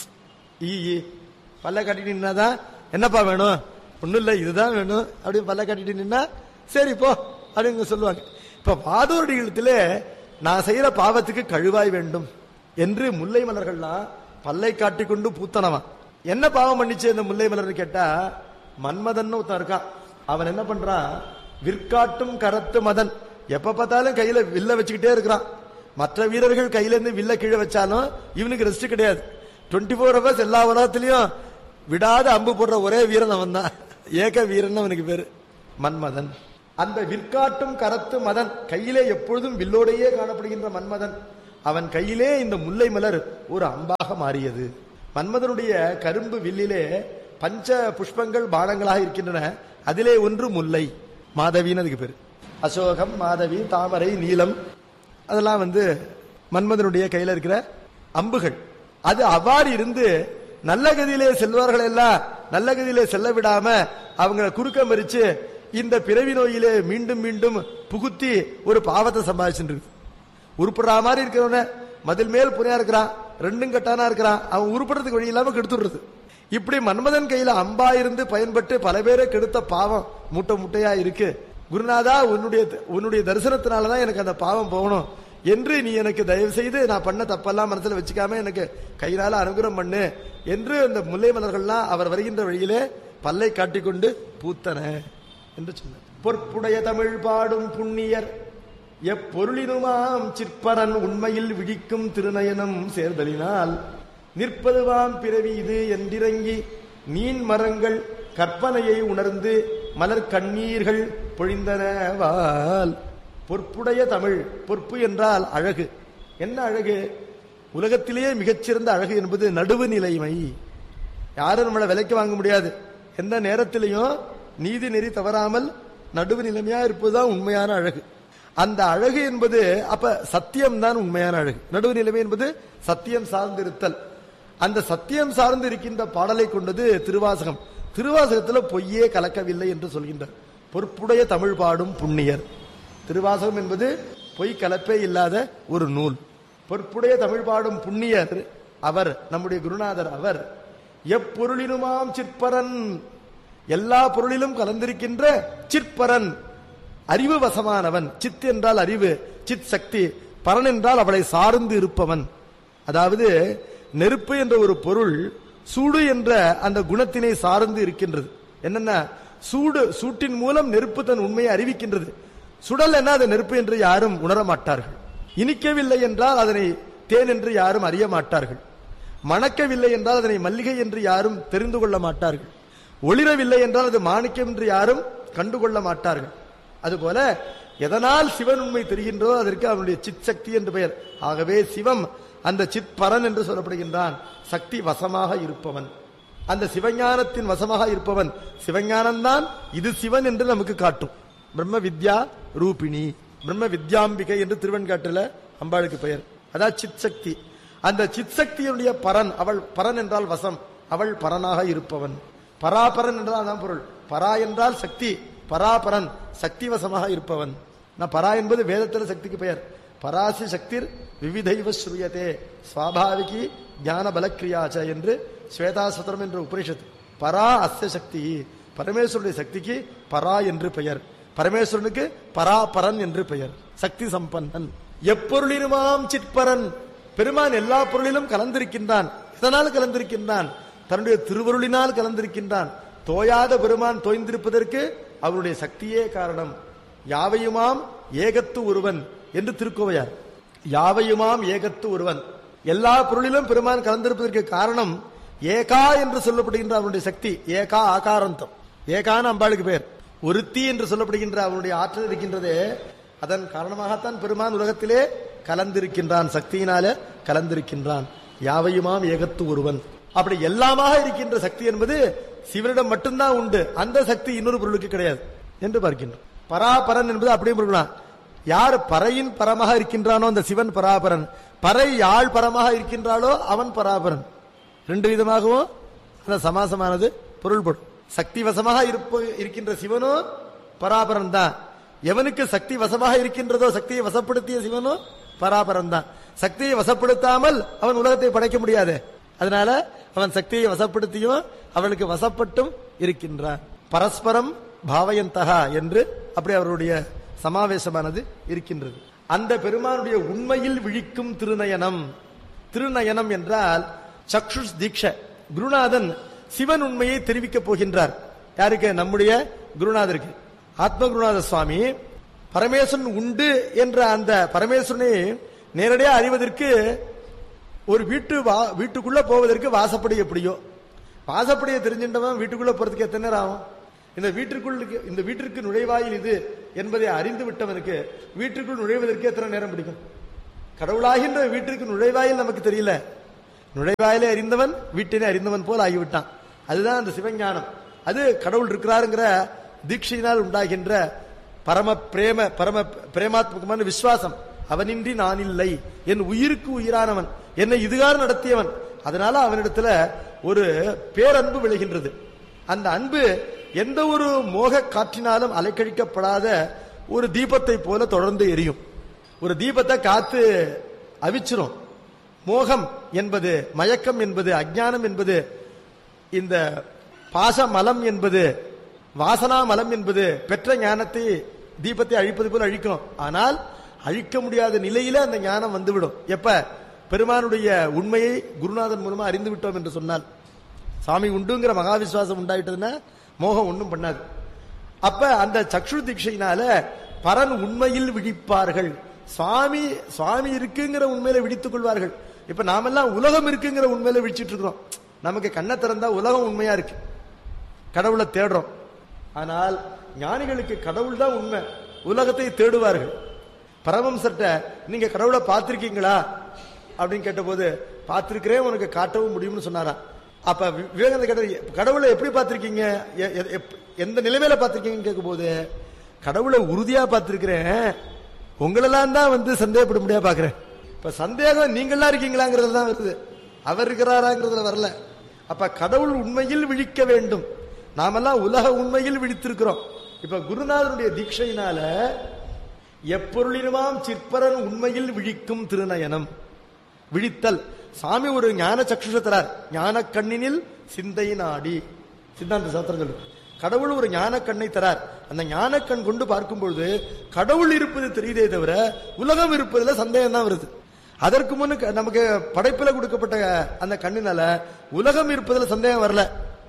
பல்ல கட்டிட்டு நின்னாதான் என்னப்பா வேணும், ஒன்னும் இல்லை இதுதான் வேணும் அப்படின்னு பல்ல கட்டிட்டு நின்னா சரி போ அப்படின்னு சொல்லுவாங்க. இப்ப வாதூரடிகளத்திலே நான் செய்யற பாவத்துக்கு கழுவாய் வேண்டும் என்று முல்லை மலர்கள்லாம் பல்லை காட்டிக்கொண்டு பூத்தனவா. என்ன பாவம் பண்ணிச்சு அந்த முல்லை மலர் கேட்டா, மன்மதன் ஒருத்தன் இருக்கான். அவன் என்ன பண்றான், விற்காட்டும் கரத்து மதன், எப்ப பார்த்தாலும் கையில வில்ல வச்சுக்கிட்டே இருக்கிறான். மற்ற வீரர்கள் கையில இருந்து வில்ல கீழே வச்சாலும் இவனுக்கு ரெஸ்ட் கிடையாது. 24 hours எல்லா உலகத்திலையும் விடாத அம்பு போடுற ஒரே வீரன் அவன் தான், ஏக வீரன் அவனுக்கு பேரு மன்மதன். அந்த விற்காட்டும் கரத்து மதன், கையிலே எப்பொழுதும் வில்லோடையே காணப்படுகின்ற மன்மதன், அவன் கையிலே இந்த முல்லை மலர் ஒரு அம்பாக மாறியது. மன்மதனுடைய கரும்பு வில்லிலே பஞ்ச புஷ்பங்கள் பானங்களாக இருக்கின்றன. அதிலே ஒன்று முல்லை, மாதவின்னு அதுக்கு பேரு. அசோகம், மாதவி, தாமரை, நீலம், அதெல்லாம் வந்து மன்மதனுடைய கையில இருக்கிற அம்புகள். அது அவ்வாறு இருந்து நல்ல கதியிலே செல்வார்கள் எல்லாம் நல்ல கதியிலே செல்ல விடாம அவங்களை குறுக்க மறிச்சு இந்த பிறவி நோயிலே மீண்டும் மீண்டும் புகுத்தி ஒரு பாவத்தை சம்பாதிச்சுட்டு இருக்கு. உருப்படுற மாதிரி இருக்கிறவன மதில் மேல் புனையா இருக்கிறான், ரெண்டும் கட்டானா இருக்கிறான், அவன் உருப்படுறதுக்கு வழி இல்லாம கெடுத்துடுறது. இப்படி மன்மதன் கையில அம்பா இருந்து பயன்பட்டு பல பேரை கெடுத்த பாவம் மூட்டை முட்டையா இருக்கு. குருநாதா, உன்னுடைய தரிசனத்தினாலதான் எனக்கு அந்த பாவம் போகணும் என்று நீ எனக்கு தயவு செய்து நான் பண்ண தப்பெல்லாம் மனசுல வச்சுக்காம எனக்கு கையினால அனுகிரகம் பண்ணு என்று அந்த முல்லை மலர்கள்லாம் அவர் வருகின்ற வழியிலே பல்லை காட்டிக்கொண்டு பூத்தன என்று சொன்னார். பொற்புடைய தமிழ் பாடும் புண்ணியர் எப்பொருளினுமாம் சிற்பரன் உண்மையில் விழிக்கும் திருநயனம் சேர்தலினால் நிற்பதுவாம் பிறவி இது என்றிறங்கி நீன் மரங்கள் கற்பனையை உணர்ந்து மலர் கண்ணீர்கள் பொழிந்தனவால். பொற்புடைய தமிழ். பொற்பு என்றால் அழகு. என்ன அழகு? உலகத்திலேயே மிகச்சிறந்த அழகு என்பது நடுவு நிலைமை. யாரும் நம்மளை விலைக்கு வாங்க முடியாது. எந்த நேரத்திலையும் நீதி நெறி தவறாமல் நடுவு நிலைமையா இருப்பதுதான் உண்மையான அழகு. அந்த அழகு என்பது அப்ப சத்தியம் தான் உண்மையான அழகு. நடுவு நிலைமை என்பது சத்தியம் சார்ந்திருத்தல். அந்த சத்தியம் சார்ந்து இருக்கின்ற பாடலை கொண்டது திருவாசகம். திருவாசகத்தில் பொய்யே கலக்கவில்லை என்று சொல்கின்றார். பொற்புடைய தமிழ் பாடும் புண்ணியர். திருவாசகம் என்பது பொய் கலப்பே இல்லாத ஒரு நூல். பொற்புடைய தமிழ் பாடும் புண்ணியர் அவர், நம்முடைய குருநாதர். அவர் எப்பொருளினுமாம் சிற்பரன், எல்லா பொருளிலும் கலந்திருக்கின்ற சிற்பரன், அறிவு வசமானவன். சித் என்றால் அறிவு, சித் சக்தி. பரன் என்றால் அவளை சார்ந்து இருப்பவன். அதாவது நெருப்பு என்ற ஒரு பொருள் சூடு என்ற அந்த குணத்தினை சார்ந்து இருக்கின்றது. என்னன்னா சூட்டின் மூலம் நெருப்பு தன் உண்மையை அறிவிக்கின்றது. சுடல் என்ன அது நெருப்பு என்று யாரும் உணர மாட்டார்கள். இனிக்கவில்லை என்றால் அதனை தேன் என்று யாரும் அறிய மாட்டார்கள். மணக்கவில்லை என்றால் அதனை மல்லிகை என்று யாரும் தெரிந்து கொள்ள மாட்டார்கள். ஒளிரவில்லை என்றால் அது மாணிக்கம் என்று யாரும் கண்டுகொள்ள மாட்டார்கள். அதுபோல எதனால் சிவன் உண்மை தெரிகின்றோ அதற்கு அவனுடைய சித் சக்தி என்று பெயர். ஆகவே சிவம் அந்த சித் பரன் என்று சொல்லப்படுகின்றான். சக்தி வசமாக இருப்பவன், அந்த சிவஞானத்தின் வசமாக இருப்பவன். சிவஞானம்தான் இது சிவன் என்று நமக்கு காட்டும். பிரம்ம வித்யா ரூபிணி, பிரம்ம வித்யாம்பிகை என்று திருவெண்காட்டுல அம்பாளுக்கு பெயர். அதான் சித் சக்தி. அந்த சித் சக்தியுடைய பரன். அவள் பரன் என்றால் வசம், அவள் பரனாக இருப்பவன். பராபரன் என்றால் அதான் பொருள். பரா என்றால் சக்தி, பராபரன் சக்தி வசமாக இருப்பவன். பரா என்பது வேதத்தில சக்திக்கு பெயர். பராசி சக்திர் விவிதைவ ஸ்ரூயதே ஸ்வாபாவிகி ஞான பலக்கிரியாச்ச என்று ஸ்வேதாசத்திரம் என்ற உபனிஷத்து. பரா அஸ்ய சக்தி, பரமேஸ்வருடைய சக்திக்கு பரா என்று பெயர். பரமேஸ்வரனுக்கு பராபரன் என்று பெயர். சக்தி சம்பன்னன். எப்பொருளினுமாம் சிற்பரன், பெருமான் எல்லா பொருளிலும் கலந்திருக்கின்றான். இதனால் கலந்திருக்கின்றான், தன்னுடைய திருவருளினால் கலந்திருக்கின்றான். தோயாத பெருமான் தோய்ந்திருப்பதற்கு அவருடைய சக்தியே காரணம். யாவையுமாம் ஏகத்து ஒருவன் என்று திருக்கோவையார். யாவையுமாம் ஏகத்து ஒருவன். எல்லா பொருளிலும் பெருமான் கலந்திருப்பதற்கு காரணம் ஏகா என்று சொல்லப்படுகின்ற அவனுடைய சக்தி. ஏகா ஆகாரந்தம். ஏகான அம்பாளுக்கு பேர். ஒருத்தி என்று சொல்லப்படுகின்ற அவனுடைய ஆற்றல் இருக்கின்றதே, அதன் காரணமாகத்தான் பெருமான் உலகத்திலே கலந்திருக்கின்றான். சக்தியினால கலந்திருக்கின்றான். யாவையுமாம் ஏகத்து ஒருவன். அப்படி எல்லாமாக இருக்கின்ற சக்தி என்பது சிவனிடம் மட்டும்தான் உண்டு. அந்த சக்தி இன்னொரு பொருளுக்கு கிடையாது என்று பார்க்கின்றோம். பராபரன் என்பது அப்படியே பொருளான். யார் பறையின் பரமாக இருக்கின்றானோ அந்த சிவன் பராபரன். பறை யாழ் பரமாக இருக்கின்றாளோ அவன் பராபரன். ரெண்டு விதமாகவும் அந்த சமாசமானது பொருள்படும். சக்தி வசமாக இருக்கின்ற சிவனோ பராபரன் தான். எவனுக்கு சக்தி வசமாக இருக்கின்றதோ, சக்தியை வசப்படுத்திய சிவனோ பராபரன் தான். சக்தியை வசப்படுத்தாமல் அவன் உலகத்தை படைக்க முடியாது. அதனால அவன் சக்தியை வசப்படுத்தியும் அவனுக்கு வசப்பட்டும் இருக்கின்றான். பரஸ்பரம் பாவயந்தகா என்று அப்படி அவருடைய சமாவேசமானது இருக்கின்றது. அந்த பெருமானுடைய உண்மையில் விழிக்கும் திருநயனம். திருநயனம் என்றால் சக்ஷுஷ் தீட்ச. குருநாதன் சிவன் உண்மையை தெரிவிக்கப் போகின்றார். யாருக்கு? நம்முடைய குருநாதருக்கு. ஆத்ம குருநாத சுவாமி பரமேஸ்வரன் உண்டு என்ற அந்த பரமேஸ்வரனை நேரடியாக அறிவதற்கு ஒரு வீட்டுக்குள்ள போவதற்கு வாசப்படி எப்படியோ, வாசப்படியை தெரிஞ்சின்றவன் வீட்டுக்குள்ள போறதுக்கு எத்தனை நேரம் ஆகும்? இந்த வீட்டிற்கு நுழைவாயில் இது என்பதை அறிந்து விட்டவனுக்கு வீட்டுக்குள் நுழைவதற்கு எத்தனை நேரம் பிடிக்கும்? கடவுளாகின்ற வீட்டிற்கு நுழைவாயில் நமக்கு தெரியல, நுழைவாயிலே அறிந்தவன் வீட்டினை அறிந்தவன் போல் ஆகிவிட்டான். அதுதான் அந்த சிவஞானம். அது கடவுள் இருக்கிறாருங்கிற தீட்சையினால் உண்டாகின்ற பரம பிரேமாத்மகமான விசுவாசம். அவனின்றி நான் இல்லை, என் உயிருக்கு உயிரானவன், என்னை இதுகார நடத்தியவன். அதனால அவனிடத்துல ஒரு பேரன்பு விளைகின்றது. அந்த அன்பு எந்த ஒரு மோக காற்றினாலும் அலைக்கழிக்கப்படாத ஒரு தீபத்தை போல தொடர்ந்து எரியும். ஒரு தீபத்தை காத்து அவிச்சிரும். மோகம் என்பது, மயக்கம் என்பது, அஜ்ஞானம் என்பது, இந்த பாசமலம் என்பது, வாசனா மலம் என்பது பெற்ற ஞானத்தை, தீபத்தை அழிப்பது போல அழிக்கும். ஆனால் அழிக்க முடியாத நிலையில அந்த ஞானம் வந்துவிடும். எப்ப? பெருமானுடைய உண்மையை குருநாதன் மூலமா அறிந்து விட்டோம் என்று சொன்னால், சாமி உண்டுங்கிற மகாவிசுவாசம் உண்டாயிட்டதுன்னா மோகம் ஒன்றும் பண்ணாது. அப்ப அந்த சக்ஷு தீட்சையினால பரன் உண்மையில் விழிப்பார்கள். சுவாமி இருக்குங்கிற உண்மையில விழித்துக் கொள்வார்கள். இப்ப நாமெல்லாம் உலகம் இருக்குங்கிற உண்மையில விழிச்சிட்டு இருக்கிறோம். நமக்கு கண்ணை திறந்தா உலகம் உண்மையா இருக்கு, கடவுளை தேடுறோம். ஆனால் ஞானிகளுக்கு கடவுள் தான் உண்மை, உலகத்தை தேடுவார்கள். பரமஹம்சர்ட்ட நீங்க கடவுளை பார்த்திருக்கீங்களா அப்படின்னு கேட்ட போது பார்த்திருக்கிறேன், உனக்கு காட்டவும் முடியும்னு சொன்னாரா. அப்ப விவேகானந்த கேட்ட கடவுளை எப்படி பார்த்திருக்கீங்க, எந்த நிலைமையில பார்த்திருக்கீங்கன்னு கேட்கும் போது கடவுளை உறுதியா பார்த்திருக்கிறேன், உங்களெல்லாம் தான் சந்தேகப்பட முடியாது பாக்குறேன். இப்ப சந்தேகம் நீங்களா இருக்கீங்களாங்கிறது தான் வருது, அவர் இருக்கிறாராங்கிறதுல வரல. அப்ப கடவுள் உண்மையில் விழிக்க வேண்டும், நாமெல்லாம் உலக உண்மையில் விழித்திருக்கிறோம். இப்ப குருநாதனுடைய தீட்சையினால எப்பொருளினுமாம் சிற்பரன் உண்மையில் விழிக்கும் திருநயனம் விழித்தல். சாமி ஒரு ஞான சக்ஷுஷ தரார், ஞான கண்ணினில் சிந்தை நாடி, சித்தாந்த சாஸ்திரங்கள். கடவுள் ஒரு ஞான கண்ணை தரார், அந்த ஞான கண் கொண்டு பார்க்கும் பொழுது கடவுள் இருப்பது தெரியுதே தவிர உலகம் இருப்பதுல சந்தேகம் தான் வருது. அதற்கு முன்னு நமக்கு படைப்பில் கொடுக்கப்பட்ட அந்த கண்ணினால உலகம் இருப்பதுல சந்தேகம் வரல,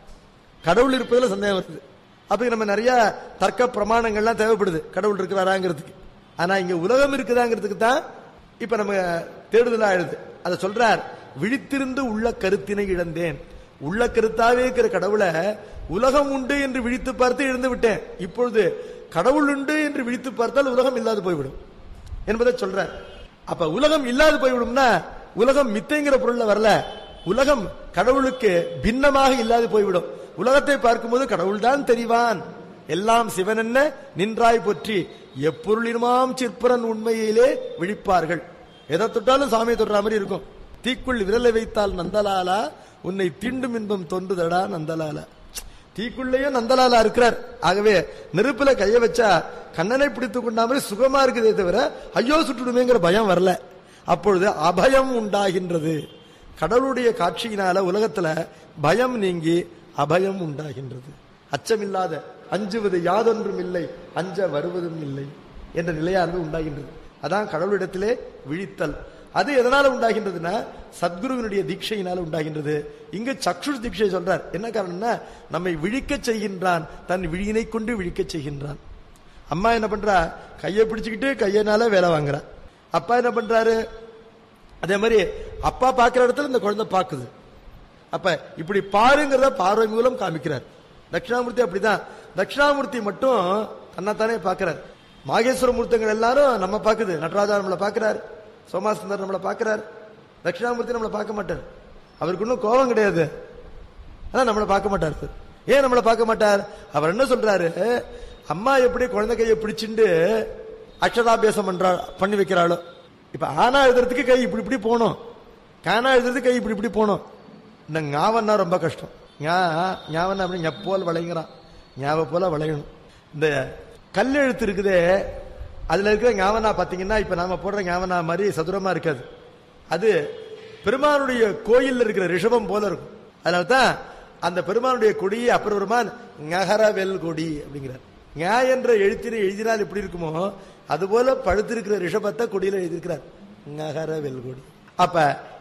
கடவுள் இருப்பதுல சந்தேகம் வருது. அப்ப நம்ம நிறைய தர்க்க பிரமாணங்கள்லாம் தேவைப்படுது கடவுள் இருக்கிறாராங்கிறதுக்கு. ஆனா இங்க உலகம் இருக்குதாங்கிறதுக்கு தான் இப்ப நம்ம தேடுதலா எழுது. அதை சொல்றார், விழித்திருந்து உள்ள கருத்தினை இழந்தேன். உள்ள கருத்தாவே இருக்கிற கடவுளை உலகம் உண்டு என்று விழித்து பார்த்து இழந்து விட்டேன், இப்பொழுது கடவுள் உண்டு என்று விழித்து பார்த்தால் உலகம் இல்லாது போய்விடும் என்பதை சொல்றார். அப்ப உலகம் இல்லாது போய்விடும்னா உலகம் மித்தைங்கிற பொருள்ல வரல, உலகம் கடவுளுக்கு பின்னமாக இல்லாது போய்விடும். உலகத்தை பார்க்கும்போது கடவுள் தான் தெரிவான், எல்லாம் சிவன் என்ன நின்றாய் போற்றி எப்பொருளினுமாம் சிற்பரன் உண்மையிலே விழிப்பார்கள். எதை தொட்டாலும் சாமியை தொடுற மாதிரி இருக்கும். தீக்குள் விரலை வைத்தால் நந்தலாலா உன்னை தீண்டும் இன்பம் தோன்றுதடா நந்தலாலா. தீக்குள்ளேயும் நந்தலாலா இருக்கிறார். ஆகவே நெருப்புல கைய வச்சா கண்ணனை பிடித்துக் கொண்டா மாதிரி சுகமா இருக்குதே தவிர ஐயோ சுட்டுடுமேங்கிற பயம் வரல. அப்பொழுது அபயம் உண்டாகின்றது. கடவுளுடைய காட்சியினால உலகத்துல பயம் நீங்கி அபயம் உண்டாகின்றது. அச்சமில்லாத அஞ்சுவது யாதொன்றும் இல்லை, அஞ்ச வருவதும் இல்லை என்ற நிலையானது உண்டாகின்றது. அதான் கடவுளிடத்திலே விழித்தல். அது எதனால உண்டாகின்றதுன்னா சத்குருவினுடைய தீட்சையினால உண்டாகின்றது. இங்க சக்ஷுஷ் தீட்சை சொல்றார். என்ன காரணம்னா நம்மை விழிக்க செய்கின்றான், தன் விழியினை கொண்டு விழிக்க செய்கின்றான். அம்மா என்ன பண்றா, கையை பிடிச்சுக்கிட்டு கையினால வேலை வாங்குறா. அப்பா என்ன பண்றாரு, அதே மாதிரி அப்பா பாக்குற இடத்துல இந்த குழந்தை பாக்குது. அப்ப இப்படி பாருங்கிறத பார்வை மூலம் காமிக்கிறார். தட்சிணாமூர்த்தி அப்படிதான். தட்சிணாமூர்த்தி மட்டும் தன்னைத்தானே பாக்குறார். மாகேஸ்வர மூர்த்தங்கள் எல்லாரும் நம்ம பாக்குது. நடராஜா நம்மளை பாக்குறார், சோமாசுந்தர் நம்மளை பாக்குறார், தட்சிணாமூர்த்தி நம்மளை பார்க்க மாட்டார். அவருக்கு இன்னும் கோபம் கிடையாது, ஆனா நம்மளை பார்க்க மாட்டார். ஏன் நம்மளை பார்க்க மாட்டார்? அவர் என்ன சொல்றாரு, அம்மா எப்படி குழந்தை கையை பிடிச்சிட்டு அக்ஷராபியாசம் பண்ணி வைக்கிறாளோ, இப்ப ஆனா எழுதுறதுக்கு கை இப்படி இப்படி போகணும், கானா எழுதுறதுக்கு கை இப்படி இப்படி போகணும். இந்த ஞாவன்னா ரொம்ப கஷ்டம். ஞாவன்னா அப்படி ஞப்போல் வளைங்கிறான், ஞாப போல வளையணும். இந்த கல் எழுத்து இருக்குதே அதுல இருக்கிற ஞாவனா பாத்தீங்கன்னா இப்ப நாம போடுற ஞாவனா மாதிரி சதுரமா இருக்காது. அது பெருமானுடைய கோயில் இருக்கிற ரிஷபம் போல இருக்கும். அதனால்தான் அந்த பெருமானுடைய கொடியை அப்பர் பெருமான் ஞகரவெல் கொடி அப்படிங்கிறார். ஞா என்ற எழுத்தினை எழுதினால் எப்படி இருக்குமோ அதுபோல பழுத்திருக்கிற ரிஷபத்தை கொடியில எழுதியிருக்கிறார், ஞகரவெல் கொடி. அப்ப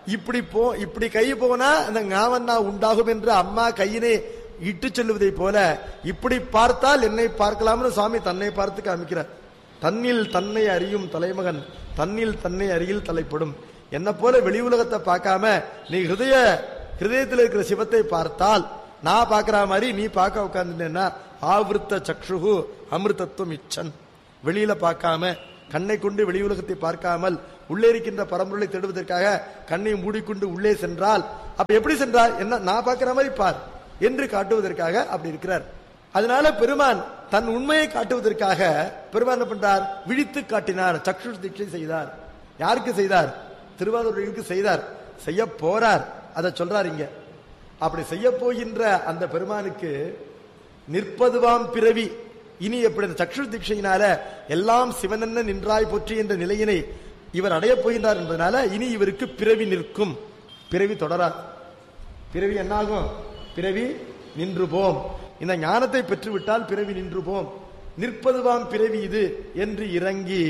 இப்படி கை போனா அந்த ஞாவன்னா உண்டாகும் என்று அம்மா கையினை இட்டு சொல்லுவதை போல இப்படி பார்த்தால் என்னை பார்க்கலாம்னு சுவாமி தன்னை பார்த்து காமிக்கிறார். தன்னில் தன்னை அறியும் தலைமகன் தன்னில் தன்னை அறியில் தலைப்படும். என்ன போல வெளி உலகத்தை பார்க்காம நீ ஹிருதயத்தில் இருக்கிற சிவத்தை பார்த்தால் நான் பார்க்கிற மாதிரி நீ பார்க்க உட்கார்ந்துட்டேன்னா ஆவிருத்த சக்ஷுகு அமிர்தத்துவம் இச்சன். வெளியில பார்க்காம கண்ணை கொண்டு வெளி உலகத்தை பார்க்காமல் உள்ளே இருக்கின்ற பரம்பொருளை தேடுவதற்காக கண்ணை மூடிக்கொண்டு உள்ளே சென்றால் அப்ப எப்படி சென்றால் என்ன நான் பார்க்கிற மாதிரி பார் என்று காட்டுவதற்காக அப்படி இருக்கிறார். அதனால பெருமான் தன் உண்மையை காட்டுவதற்காக பெருமான் என்ன பண்றார், விழித்து காட்டினார், சக்ஷுஷ் தீட்சை செய்தார். யாருக்கு செய்தார்? திருவாரூருக்கு செய்தார், செய்ய போறார். அதை சொல்றார் இங்க. அப்படி செய்ய போகின்ற அந்த பெருமானுக்கு நிற்பதுவாம் பிறவி இனி எப்படி அந்த சக்ஷுஷ் தீட்சையினால எல்லாம் சிவனென்ன நின்றாய் போற்றி என்ற நிலையினை இவர் அடைய போகின்றார் என்பதனால இனி இவருக்கு பிறவி நிற்கும், பிறவி தொடரார். பிறவி என்னாகும்? பிறவி நின்று போம். இந்த ஞானத்தை பெற்றுவிட்டால் பிறவி நின்று போம். நிற்பதுவாம் பிறவி இது என்று இறங்கி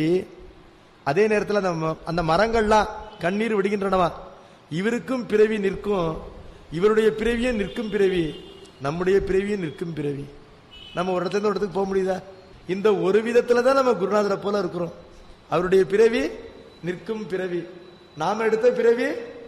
அதே நேரத்தில் அந்த மரங்கள்லாம் கண்ணீர் விடுகின்றனவா, இவருக்கும் பிறவி நிற்கும், இவருடைய பிறவியும் நிற்கும் பிறவி, நம்முடைய பிறவியும் நிற்கும் பிறவி. நம்ம ஒரு இடத்துல ஒரு இடத்துக்கு போக முடியுதா? இந்த ஒரு விதத்துல தான் நம்ம குருநாதரை போல இருக்கிறோம். அவருடைய பிறவி நிற்கும் பிறவி, நாம எடுத்த பிறவி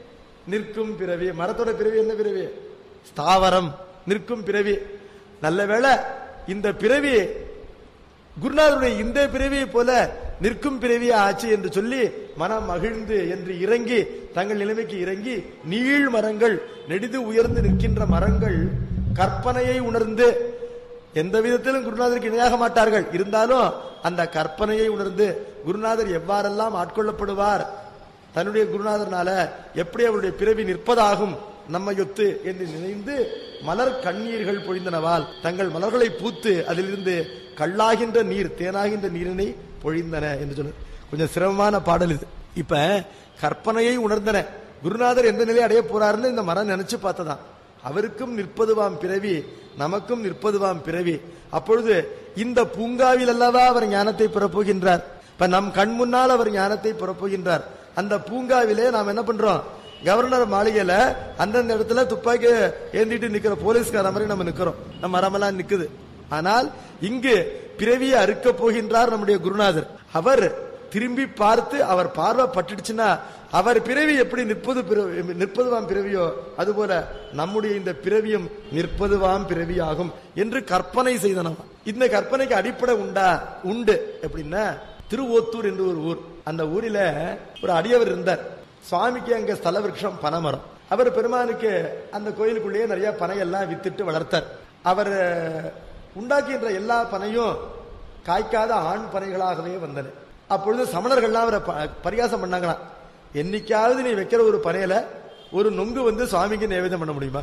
நிற்கும் பிறவி. மரத்தோட பிறவி என்ன பிறவி? ஸ்தாவரம், நிற்கும் பிறவி. நல்ல வேளை இந்த பிறவி குருநாதருடைய இந்த பிறவியை போல நிற்கும் பிறவியா ஆச்சு என்று சொல்லி மனம் மகிழ்ந்து என்று இறங்கி தங்கள் நிலைமைக்கு இறங்கி நீள் மரங்கள், நெடிது உயர்ந்து நிற்கின்ற மரங்கள் கற்பனையை உணர்ந்து, எந்த விதத்திலும் குருநாதருக்கு இணையாக மாட்டார்கள், இருந்தாலும் அந்த கற்பனையை உணர்ந்து குருநாதர் எவ்வாறெல்லாம் ஆட்கொள்ளப்படுவார், தன்னுடைய குருநாதர்னால எப்படி அவருடைய பிறவி நிற்பதாகும் நம்மையொத்து என்று நினைந்து மலர் கண்ணீர்கள் பொழிந்தனவால் தங்கள் மலர்களை பூத்து அதிலிருந்து கல்லாகின்ற நீர், தேனாகின்ற நீரினை பொழிந்தன என்று சொல்ல. கொஞ்சம் சிரமமான பாடல் இது. இப்ப கற்பனையை உணர்ந்தன. குருநாதர் எந்த நிலையை அடைய போறாருன்னு இந்த மரம் நினைச்சு பார்த்ததான். அவருக்கும் நிற்பதுவாம் பிறவி, நமக்கும் நிற்பதுவாம் பிறவி. அப்பொழுது இந்த பூங்காவில் அல்லவா அவர் ஞானத்தை பெறப்போகின்றார். இப்ப நம் கண் முன்னால் அவர் ஞானத்தை பெறப்போகின்றார். அந்த பூங்காவிலே நாம் என்ன பண்றோம்? கவர்னர் மாளிகையில அந்தந்த இடத்துல துப்பாக்கி ஏந்திட்டு நிக்கிற போலீஸ்கார மாதிரி நம்ம நிக்கிறோம், நம்ம மரமெல்லாம் நிக்குது. ஆனால் இங்கு பிறவியை அறுக்க போகின்றார் நம்முடைய குருநாதர். அவர் திரும்பி பார்த்து அவர் பார்வை பட்டுடுச்சுன்னா அவர் பிறவி எப்படி நிற்பதுவாம் பிறவியோ அதுபோல நம்முடைய இந்த பிறவியும் நிற்பதுவாம் பிறவி ஆகும் என்று கற்பனை செய்தனவா. இந்த கற்பனைக்கு அடிப்படை உண்டு. எப்படின்னா, திருவோத்தூர் என்று ஒரு ஊர். அந்த ஊரில ஒரு அடியவர் இருந்தார். சுவாமிக்கு அங்க ஸ்தல விருட்சம் பனைமரம். அவர் பெருமானுக்கு அந்த கோயிலுக்குள்ளேயே நிறைய பனையெல்லாம் வித்துட்டு வளர்த்தார். அவர் உண்டாக்கின்ற எல்லா பனையும் காய்க்காத ஆண் பனைகளாகவே வந்தன. அப்பொழுது சமணர்கள்லாம் அவரை பரிகாசம் பண்ணாங்களாம். என்னைக்காவது நீ வைக்கிற ஒரு பனையில ஒரு நொங்கு வந்து சுவாமிக்கு நைவேத்தியம் பண்ண முடியுமா?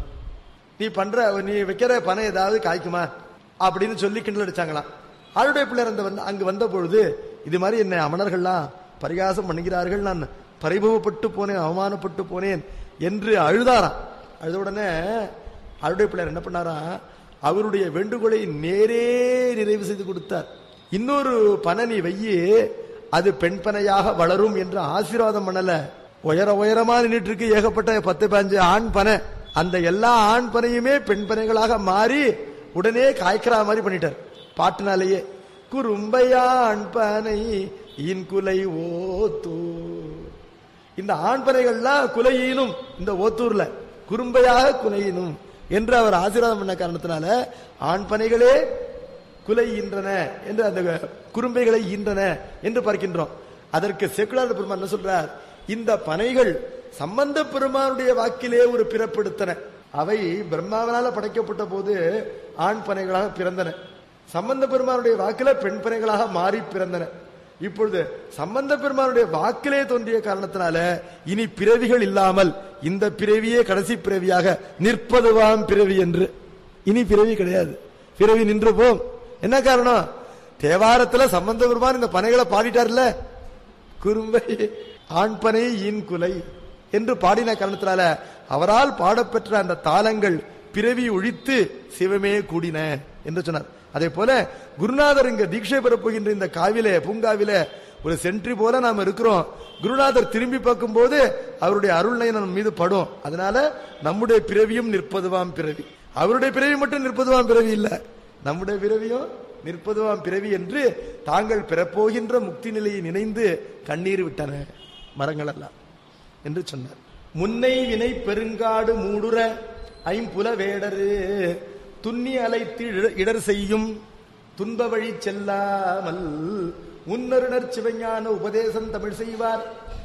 நீ வைக்கிற பனை ஏதாவது காய்க்குமா அப்படின்னு சொல்லி கிண்டல் அடிச்சாங்களாம். ஆளுடைய பிள்ளையர் அங்கு வந்த பொழுது இது மாதிரி என்னை அமணர்கள்லாம் பரிகாசம் பண்ணுகிறார்கள், நான் பரிபவப்பட்டு போனேன், அவமானப்பட்டு போனேன் என்று அழுதாராம். அழுத உடனே ஆளுடைய பிள்ளையர் என்ன பண்ணாரா, அவருடைய வேண்டுகோளை நேரே நிறைவு செய்து கொடுத்தார். இன்னொரு பனை நீ வையி, அது பெண் பனையாக வளரும் என்று ஆசீர்வாதம் பண்ணல. உயரமா நின்றுட்டு இருக்கு ஏகப்பட்ட 10-15 ஆண் பனை. அந்த எல்லா ஆண் பனையுமே பெண் பனைகளாக மாறி உடனே காய்க்கிற மாதிரி பண்ணிட்டார் பாட்டுனாலேயே. குறும்பையாண் பனை இன் குலை ஓத்தூர். இந்த ஆண் பனைகள்லாம் குலையினும், இந்த ஓத்தூர்ல குறும்பையாக குலையினும் என்று அவர் ஆசீர்வாதம் பண்ண காரணத்தினால ஆண் பனைகளே குலை ஈன்றன என்று, அந்த குறும்பைகளை ஈன்றன என்று பார்க்கின்றோம். அதற்கு சேக்குழார் பெருமான் என்ன சொல்றார், இந்த பனைகள் சம்பந்த பெருமானுடைய வாக்கிலே ஒரு பிறப்பெடுத்தன. அவை பிரம்மாவனால படைக்கப்பட்ட போது ஆண் பனைகளாக பிறந்தன. சம்பந்த பெருமானுடைய வாக்கில பெண் பனைகளாக மாறி பிறந்தன. இப்பொழுது சம்பந்த பெருமானுடைய வாக்கிலே தோன்றிய காரணத்தினால இனி பிறவிகள் இல்லாமல் இந்த பிறவியே கடைசி பிறவியாக நிற்பதுவாம் பிறவி என்று. இனி பிறவி கிடையாது, பிறவி நின்று போம். என்ன காரணம்? தேவாரத்துல சம்பந்த பெருமான் இந்த பனைகளை பாடிட்டார்ல, குறும்பை ஆண் பனை ஈன் குலை என்று பாடின காரணத்தினால அவரால் பாடப்பெற்ற அந்த தாளங்கள் பிறவி ஒழித்து சிவமே கூடின என்று சொன்னார். அதே போல குருநாதர் இங்க தீட்சை பெறப்போகின்ற இந்த காவிலே பூங்காவில ஒரு சென்ட்ரி போல நாம் இருக்கிறோம். குருநாதர் திரும்பி பார்க்கும் போது அவருடைய அருள்நை நம் மீது படும். அதனால நம்முடைய பிறவியும் நிற்பதுவாம் பிறவி. அவருடைய பிறவி மட்டும் நிற்பதுவாம் பிறவி இல்ல, நம்முடைய பிறவியும் நிற்பதுவாம் பிறவி என்று தாங்கள் பெறப்போகின்ற முக்தி நிலையை நினைந்து கண்ணீர் விட்டன மரங்கள் எல்லாம் என்று சொன்னார். முன்னை வினை பெருங்காடு மூடுற ஐம்புல வேடரு துண்ணி அலைத்து இடர் செய்யும் துன்ப வழி செல்லாமல் முன்னருணர் சிவஞான உபதேசம் தமிழ் செய்வார்.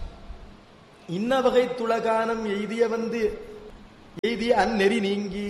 இன்ன வகை துளகானம் எய்திய வந்து எய்திய அந்நெறி நீங்கி.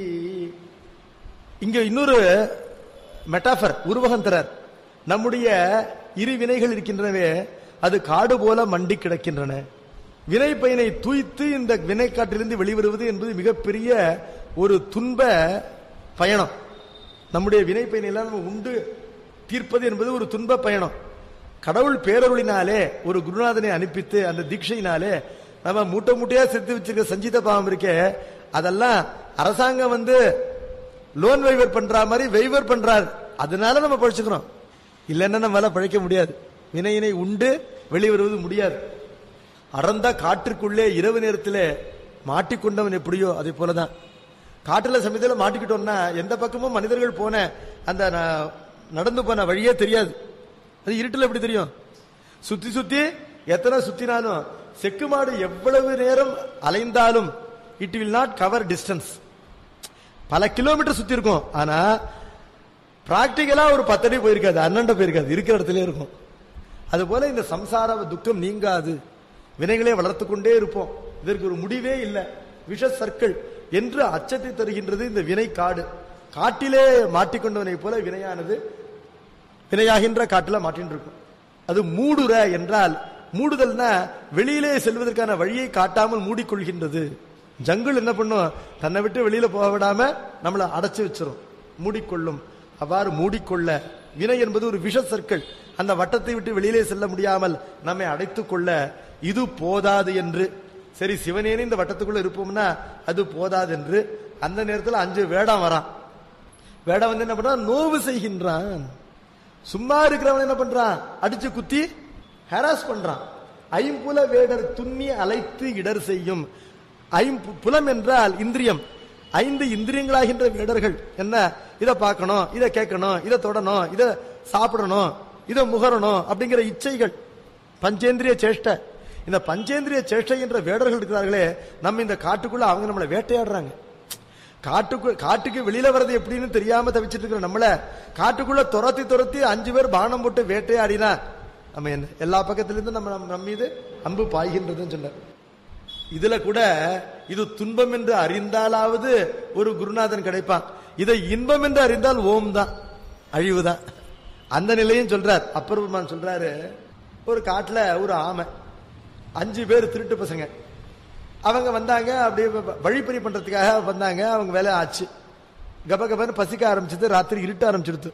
இங்க இன்னொரு மெட்டாபர் உருவகம் தரார். நம்முடைய இரு வினைகள் இருக்கின்றனவே, அது காடு போல மண்டி கிடக்கின்றன. வினை பயனை தூய்த்து இந்த வினை காற்றிலிருந்து வெளிவருவது என்பது மிகப்பெரிய ஒரு துன்ப பயணம். நம்முடைய வினை பயனெல்லாம் நம்ம உண்டு தீர்ப்பது என்பது ஒரு துன்ப பயணம். கடவுள் பேரருளினாலே ஒரு குருநாதனை அனுப்பித்து அந்த தீட்சையினாலே நம்ம மூட்டை மூட்டையா சேர்த்து வச்சிருக்க சஞ்சித பாவம் இருக்கே, அதெல்லாம் அரசாங்கம் வந்து லோன் வைவர் பண்ற மாதிரி வைவர் பண்றாரு. அதனால நம்ம பழிச்சுக்கிறோம். இல்லைன்னா நம்மளால பழைக்க முடியாது. வினையினை உண்டு வெளிவருவது முடியாது. அடர்ந்த காற்றுக்குள்ளே இரவு நேரத்தில் மாட்டிக்கொண்டவன் எப்படியோ அதே போலதான் காட்டுல சமயத்தில் மாட்டிக்கிட்டோம்னா எந்த பக்கமும் மனிதர்கள் போன அந்த நடந்து போன வழியே தெரியாது. அது இருட்டில் எப்படி தெரியும்? சுத்தி சுத்தி எத்தனை சுத்தினாலும் செக்கு மாடு எவ்வளவு நேரம் அலைந்தாலும் it will not cover distance. பல கிலோமீட்டர் சுத்தி இருக்கும். ஆனா பிராக்டிகலா ஒரு 10 அடி போயிருக்காது, 12 போயிருக்காது, இருக்கிற இடத்துல இருக்கும். அதுபோல இந்த சம்சார துக்கம் நீங்காது, வினைகளே வளர்த்து கொண்டே இருப்போம். இதற்கு ஒரு முடிவே இல்லை. விஷ சர்க்கிள் என்று அச்சத்தை தருகின்றது இந்த வினை காடு. காட்டிலே மாட்டிக்கொண்டவனை போல வினையானது வினையாகின்ற காட்டில மாட்டின்னு இருக்கும். அது மூடுற என்றால், மூடுதல்னா வெளியிலே செல்வதற்கான வழியை காட்டாமல் மூடிக்கொள்கின்றது. ஜங்குள் என்ன பண்ணும், தன்னை விட்டு வெளியில போக விடாம நம்மளை அடைச்சு வச்சிரும், மூடிக்கொள்ளும். அவ்வாறு மூடிக்கொள்ள வினை என்பது ஒரு விஷ சர்க்கிள். அந்த வட்டத்தை விட்டு வெளியிலே செல்ல முடியாமல் நம்மை அடைத்துக் கொள்ள இது போதாது என்று, சரி சிவனேனே இந்த வட்டத்துக்குள்ள இருப்போம்னா அது போதாது என்று அந்த நேரத்தில் 5 வேடம் வரான். வேடம் வந்து என்ன பண்றான், நோவு செய்கின்றான். சும்மா இருக்கிறவன் என்ன பண்றான், அடிச்சு குத்தி ஹராஸ் பண்றான். ஐம்புல வேடர் துண்ணி அலைத்து இடர் செய்யும். ஐம்புலம் என்றால் இந்திரியம். 5 இந்திரியங்களாகின்ற வேடர்கள் என்ன, இதை பார்க்கணும், இதை கேட்கணும், இதை தொடணும், இதை சாப்பிடணும், இதை முகரணும் அப்படிங்கிற இச்சைகள், பஞ்சேந்திரிய சேஷ்டை. இந்த பஞ்சேந்திரிய சேஷ்டை என்ற வேடர்கள் இருக்கிறார்களே, நம்ம இந்த காட்டுக்குள்ள அவங்க நம்மளை வேட்டையாடுறாங்க. காட்டுக்கு வெளியில வர்றது எப்படின்னு தெரியாம தவிச்சிட்டு இருக்கிற நம்மள காட்டுக்குள்ள துரத்தி 5 பேர் பானம் போட்டு வேட்டையாடினா நம்ம என்ன, எல்லா பக்கத்திலிருந்து நம்ம மீது அம்பு பாய்கின்றதுன்னு சொன்னார். இதுல கூட இது துன்பம் என்று அறிந்தாலாவது ஒரு குருநாதன் கிடைப்பான். இதை இன்பம் என்று அறிந்தால் ஓம் தான், அழிவுதான். அந்த நிலையும் சொல்றார் அப்பர் பெருமான். சொல்றாரு, ஒரு காட்டுல ஒரு ஆமை, 5 பேர் திருட்டு பசங்க அவங்க வந்தாங்க. அப்படியே வழிப்பறி பண்றதுக்காக வந்தாங்க. அவங்க வேலை ஆச்சு, கபகபன்னு பசிக்க ஆரம்பிச்சது, ராத்திரி இருட்ட ஆரம்பிச்சிடுது.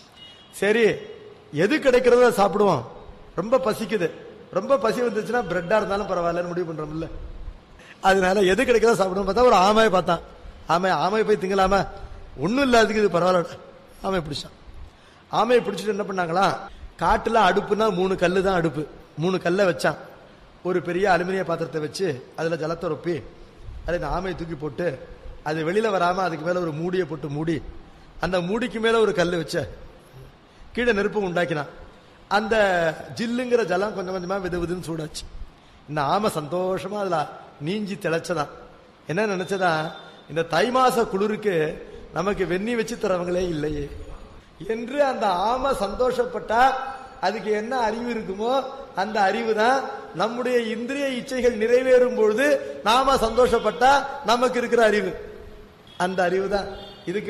சரி எது கிடைக்கிறதோ சாப்பிடுவோம், ரொம்ப பசிக்குது, ரொம்ப பசி வந்துச்சுன்னா பிரெட்டா இருந்தாலும் பரவாயில்லன்னு முடிவு பண்றோம்ல. அதனால எது கிடைக்கிறதோ சாப்பிடுவோம். பார்த்தா ஒரு ஆமையை பார்த்தான். ஆமையை போய் திங்கலாமா, ஒன்னும் இல்லாததுக்கு இது பரவாயில்ல. ஆமையை பிடிச்சான். ஆமையை பிடிச்சிட்டு என்ன பண்ணாங்களா, காட்டுல அடுப்புனா 3 கல்லு தான் அடுப்பு. 3 கல்லை வச்சான். ஒரு பெரிய அலுமினிய பாத்திரத்தை வச்சு அதுல ஜலத்தை ரொப்பி அதை இந்த ஆமையை தூக்கி போட்டு அது வெளியில வராம அதுக்கு மேல ஒரு மூடியை போட்டு மூடி, அந்த மூடிக்கு மேல ஒரு கல்லு வச்ச, கீழே நெருப்பு உண்டாக்கினான். அந்த ஜில்லுங்கிற ஜலம் கொஞ்சம் கொஞ்சமா விதுன்னு சூடாச்சு. இந்த ஆமை சந்தோஷமா அதுல நீஞ்சி திளைச்சதான். என்ன நினைச்சதா, இந்த தை மாச குளிருக்கு நமக்கு வெந்நி வச்சு தரவங்களே இல்லையே என்று அந்த ஆமை சந்தோஷப்பட்டா அதுக்கு என்ன அறிவு இருக்குமோ அந்த அறிவு தான் நம்முடைய இந்திரிய இச்சைகள் நிறைவேறும் பொழுது நாம சந்தோஷப்பட்டா நமக்கு இருக்கிற அறிவு. அந்த அறிவு தான் இதுக்கு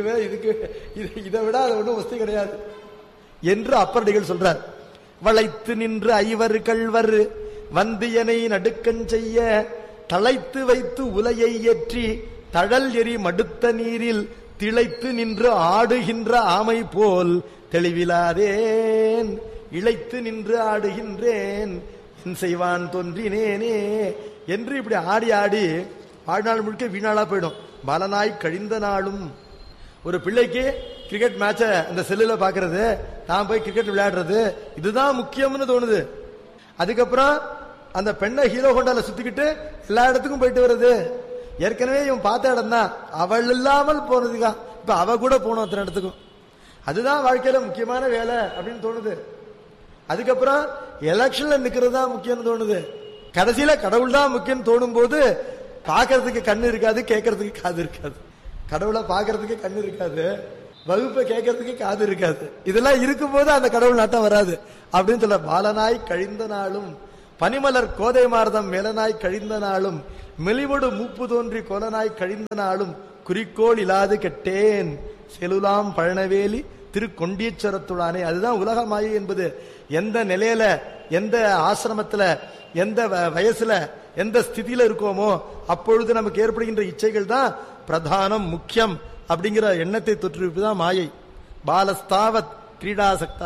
இதை விட அது ஒன்றும் வசதி கிடையாது என்று அப்பரடிகள் சொல்றார். வளைத்து நின்று ஐவர் கள்வர் வந்தியனை நடுக்கன் செய்ய தளைத்து வைத்து உலையை ஏற்றி தழல் எரி மடுத்த நீரில் திளைத்து நின்று ஆடுகின்ற ஆமை போல் தெளிவிலாதேன் இளைத்து நின்று ஆடுகின்றேன் என் செய்வான் தோன்றினேனே என்று இப்படி ஆடி ஆடி வாழ்நாள் முழுக்க வீணாளா போயிடும். பலனாய் கழிந்த நாளும் ஒரு பிள்ளைக்கு கிரிக்கெட் மேட்ச அந்த செல்லுல பாக்குறது, நான் போய் கிரிக்கெட் விளையாடுறது, இதுதான் முக்கியம்னு தோணுது. அதுக்கப்புறம் அந்த பெண்ணை ஹீரோ ஹோண்டால சுத்திக்கிட்டு எல்லா இடத்துக்கும் போயிட்டு வருது. ஏற்கனவே இவன் பார்த்த இடம் தான், அவள் இல்லாமல் போனதுக்கா இப்ப அவ கூட போனோம் அத்தனை இடத்துக்கும். அதுதான் வாழ்க்கையில முக்கியமான வேலை அப்படின்னு தோணுது. அதுக்கப்புறம் எலெக்ஷன்ல நிக்கிறது தான் முக்கியம் தோணுது. கடைசியில கடவுள் தான் முக்கியம் தோணும் போது பாக்கிறதுக்கு கண்ணு இருக்காது, கேட்கறதுக்கு காது இருக்காது. கடவுளை பாக்கிறதுக்கு கண்ணு இருக்காது, வகுப்பை கேட்கறதுக்கு காது இருக்காது. இதெல்லாம் இருக்கும் போது அந்த கடவுள் நாட்டம் வராது அப்படின்னு சொல்ல. பாலனாய் கழிந்த நாளும் பனிமலர் கோதை மார்தம் மேலனாய் கழிந்த நாளும் மெலிவொடு மூப்பு தோன்றி கோலனாய் கழிந்த நாளும் குறிக்கோள் இல்லாது கெட்டேன் செலுலாம் பழனவேலி திருக்கொண்டீச்சரத்துடானே. அதுதான் உலக மாயை என்பது. எந்த நிலையில, எந்த ஆசிரமத்துல, எந்த வயசுல, எந்த ஸ்திதியில இருக்கோமோ அப்பொழுது நமக்கு ஏற்படுகின்ற இச்சைகள் தான் பிரதானம், முக்கியம் அப்படிங்கிற எண்ணத்தை தொற்றுவிப்புதான் மாயை. பாலஸ்தாவத் கிரீடாசக்தா,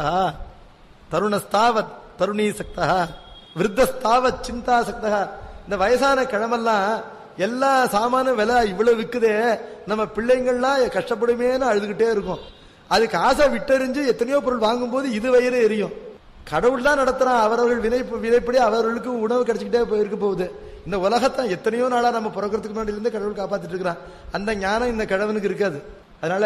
தருணஸ்தாவத் தருணீசக்தா, விருத்தஸ்தாவத் சிந்தாசக்தா. இந்த வயசான கிழமெல்லாம் எல்லா சாமான விலை இவ்வளவு விக்குதே, நம்ம பிள்ளைங்கள்லாம் கஷ்டப்படுமேன்னு அழுதுகிட்டே இருக்கும். அதுக்கு ஆசை விட்டறிஞ்சு எத்தனையோ பொருள் வாங்கும் போது இது வயிறு எரியும். கடவுள் தான் நடத்துறான், அவரவர்கள் வினைப்படி அவர்களுக்கு உணவு கிடைச்சிக்கிட்டே இருக்க போகுது. இந்த உலகத்தான் எத்தனையோ நாளா நம்ம பிறக்கிறதுக்கு முன்னாடி இருந்து கடவுள் காப்பாத்திட்டு இருக்கிறான். அந்த ஞானம் இந்த கிழவனுக்கு இருக்காது. அதனால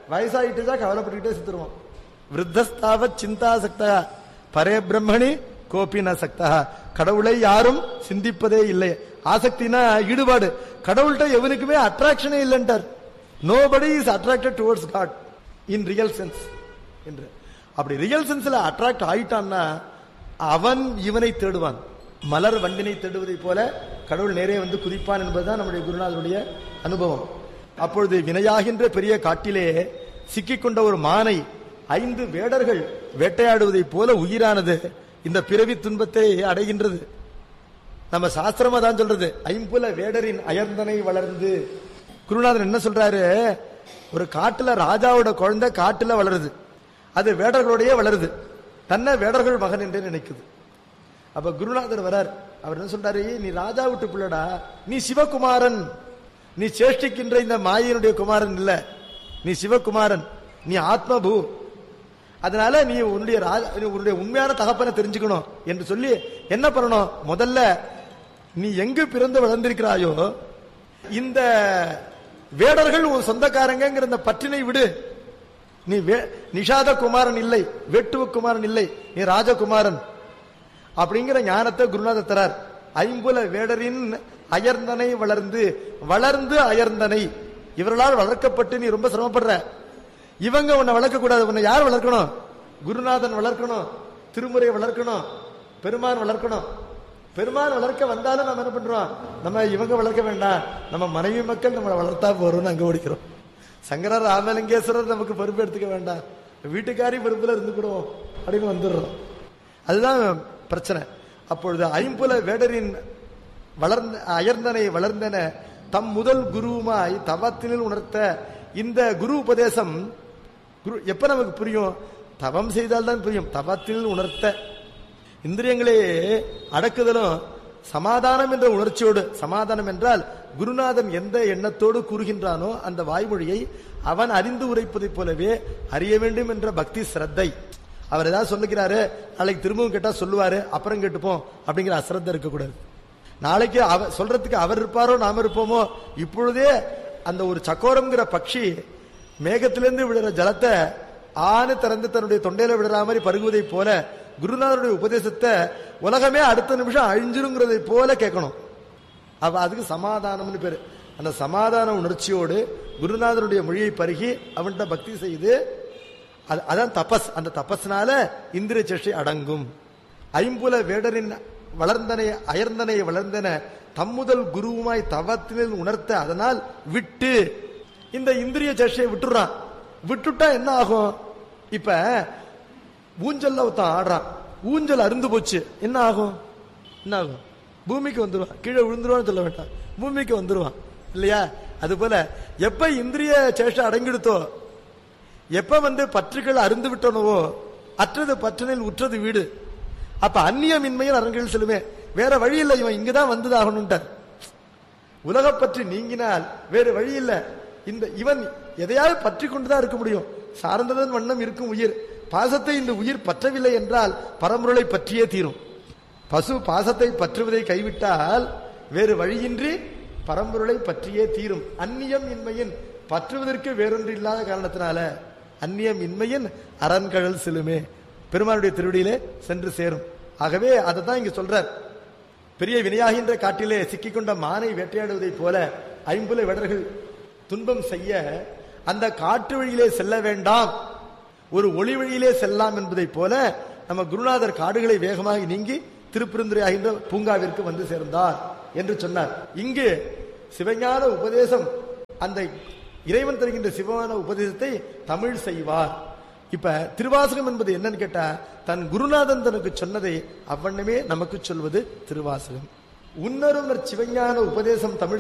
வயசாயிட்டு தான் கவலைப்பட்டுக்கிட்டே சுத்துருவோம். விருத்தஸ்தாவத் சிந்தாசக்தா பரே பிரம்மணி கோபின சக்தா, கடவுளை யாரும் சிந்திப்பதே இல்லை. ஆசக்தினா ஈடுபாடு. கடவுள்கிட்ட எவனுக்குமே அட்ராக்ஷனே இல்லைன்றார். Nobody is attracted towards God in real sense என்று. அப்படி ரியல் சென்ஸ்ல அட்ராக்ட் ஆயிட்டான்னா அவன் இவனை தேடுவான். மலர் வண்டினை தேடுவதை போல கடவுள் நேரே வந்து குதிப்பான் என்பதுதான் நம்முடைய குருநாதருடைய அனுபவம். அப்பொழுது வினையாகின்ற பெரிய காட்டிலே சிக்கிக்கொண்ட ஒரு மானை 5 வேடர்கள் வேட்டையாடுவதை போல உயிரானது இந்த பிறவி துன்பத்தை அடைகின்றது. நம்ம சாஸ்திரமா தான் சொல்றது, 5 வேடரின் அயர்ந்தனை வளர்ந்து. குருநாதர் என்ன சொல்றாரு, ஒரு காட்டுல ராஜாவோட குழந்தை காட்டுல வளருது, அது வேடர்களுடைய வளருது, தன்னை வேடர்கள் மகன் என்று நினைக்குது. அப்ப குருநாதர் வரார், அவர் என்ன சொல்றாரு, நீ ராஜா விட்டு பிள்ளடா, நீ சிவகுமாரன், நீ சேஷ்டிக்கின்ற இந்த மாயினுடைய குமாரன் இல்ல, நீ சிவகுமாரன், நீ ஆத்மபூ. அதனால நீ உன்னுடைய உண்மையான தகப்பனை தெரிஞ்சுக்கணும் என்று சொல்லி என்ன பண்ணணும், முதல்ல நீ எங்கு பிறந்து வளர்ந்திருக்கிறாயோ இந்த வேடர்கள் உன் சொந்தக்காரங்கிற இந்த பற்றினை விடு. நீ நிஷாத குமாரன் இல்லை, வெட்டுவ குமாரன் இல்லை, நீ ராஜகுமாரன் அப்படிங்கிற ஞானத்தை குருநாதர் தரார். 5 வேடரின் அயர்ந்தனை வளர்ந்து, வளர்ந்து அயர்ந்தனை, இவர்களால் வளர்க்கப்பட்டு நீ ரொம்ப சிரமப்படுற. இவங்க உன்னை வளர்க்க கூடாது, உன்னை யார் வளர்க்கணும், குருநாதன் வளர்க்கணும், திருமுறை வளர்க்கணும், பெருமான் வளர்க்கணும். பெருமான் வளர்க்க வந்தாலும் நம்ம என்ன பண்றோம், நம்ம இவங்க வளர்க்க வேண்டாம், நம்ம மனைவி மக்கள் நம்மளை வளர்த்தா போறோம்னு அங்க ஓடிக்கிறோம். சங்கரர் ராமலிங்கேஸ்வரர் நமக்கு பொறுப்பு எடுத்துக்க வேண்டாம், வீட்டுக்காரி பொறுப்புல இருந்துக்கிடுவோம் அப்படின்னு வந்துடுறோம். அதுதான் பிரச்சனை. அப்பொழுது 5 வேடரின் வளர்ந்த அயர்ந்தனை வளர்ந்தன தம் முதல் குருவுமாய் தவத்தினில் உணர்த்த. இந்த குரு உபதேசம் எப்ப நமக்கு புரியும், தவம் செய்தால்தான் புரியும். தவத்தில் உணர்த்த, இந்திரியங்களே அடக்குதலும் சமாதானம் என்ற உணர்ச்சியோடு. சமாதானம் என்றால் குருநாதன் எந்த எண்ணத்தோடு கூறுகின்றானோ அந்த வாய்மொழியை அவன் அறிந்து உரைப்பதைப் போலவே அறிய வேண்டும் என்ற பக்தி ஸ்ரத்தை. அவர் ஏதாவது சொல்லுகிறாரு, நாளைக்கு திரும்பவும் கேட்டா சொல்லுவாரு, அப்புறம் கேட்டுப்போம் அப்படிங்கிற அஸ்ரத்தை இருக்கக்கூடாது. நாளைக்கு சொல்றதுக்கு அவர் இருப்பாரோ நாம இருப்போமோ. இப்பொழுதே அந்த ஒரு சக்கோரம்ங்கிற பட்சி மேகத்திலிருந்து விடுற ஜலத்தை ஆணு திறந்து தன்னுடைய தொண்டையில விடுற மாதிரி பருகுவதை போல குருநாதருடைய உபதேசத்தை உலகமே அடுத்த நிமிஷம் அழிஞ்சிருங்கிறதை போல கேட்கணும். அப்ப அதுக்கு சமாதானம்னு பேரு. அந்த சமாதான உணர்ச்சியோடு குருநாதருடைய மொழியை பருகி அவன்கிட்ட பக்தி செய்து, அதான் தபஸ். அந்த தபஸ்னால இந்திரிய சேஷ்டை அடங்கும். 5 வேடரின் வளர்ந்தனை அயர்ந்தனை வளர்ந்தன தம்முதல் குருவுமாய் தவத்தினில் உணர்த்த. அதனால் விட்டு இந்த இந்திரிய சேஷ்டையை விட்டுறான். விட்டுட்டா என்ன ஆகும், இப்ப ஊஞ்சல்ல ஒருத்தன் ஆடுறான், ஊஞ்சல் அருந்து போச்சு, என்ன ஆகும், என்ன ஆகும், பூமிக்கு வந்துருவான். கீழே விழுந்துருவான்னு சொல்ல வேண்டாம், பூமிக்கு வந்துருவான் இல்லையா. அது போல எப்ப இந்திரிய சேஷ்டை அடங்கிடுத்தோ, எப்ப பற்றுகள் அருந்து விட்டனவோ, அற்றது பற்றினில் உற்றது வீடு. அப்ப அந்நியமின்மையில் அரங்கில் செல்லுமே, வேற வழி இல்லை, இவன் இங்கதான் வந்ததாகணும்ட்டார். உலக பற்றி நீங்கினால் வேற வழி இல்லை. இவன் எதையாவது பற்றி கொண்டுதான் இருக்க முடியும். சார்ந்ததன் வண்ணம் இருக்கும் உயிர். பாசத்தை இந்த உயிர் பற்றவில்லை என்றால் பரம்பொருளை பற்றியே தீரும். பசு பாசத்தை பற்றுவதை கைவிட்டால் வேறு வழியின்றி பரம்பொருளை பற்றியே தீரும். அந்நியம் இன்மையின் பற்றுவதற்கு வேறொன்று இல்லாத காரணத்தினால அந்நியம் இன்மையின் அரண்கழல் செல்லுமே, பெருமானுடைய திருவடியிலே சென்று சேரும். ஆகவே அதை தான் இங்க சொல்றார். பெரிய வினையாகின்ற காட்டிலே சிக்கிக்கொண்ட மானை வேட்டையாடுவதை போல 5 வேடர்கள் துன்பம் செய்ய அந்த காட்டு வழியிலே செல்ல வேண்டாம், ஒரு ஒளி வழியிலே செல்லலாம் என்பதை போல நம்ம குருநாதர் காடுகளை வேகமாக நீங்கி திருப்பெருந்துறை ஆகின்ற பூங்காவிற்கு வந்து சேர்ந்தார் என்று சொன்னார். இங்கு சிவஞான உபதேசம், அந்த இறைவன் தருகின்ற சிவமான உபதேசத்தை தமிழ் செய்வார். இப்ப திருவாசகம் என்பது என்னன்னு கேட்டா, தன் குருநாதன் தனக்கு சொன்னதை அவ்வண்ணமே நமக்கு சொல்வது திருவாசகம். உன்னரும் சிவஞான உபதேசம் தமிழ்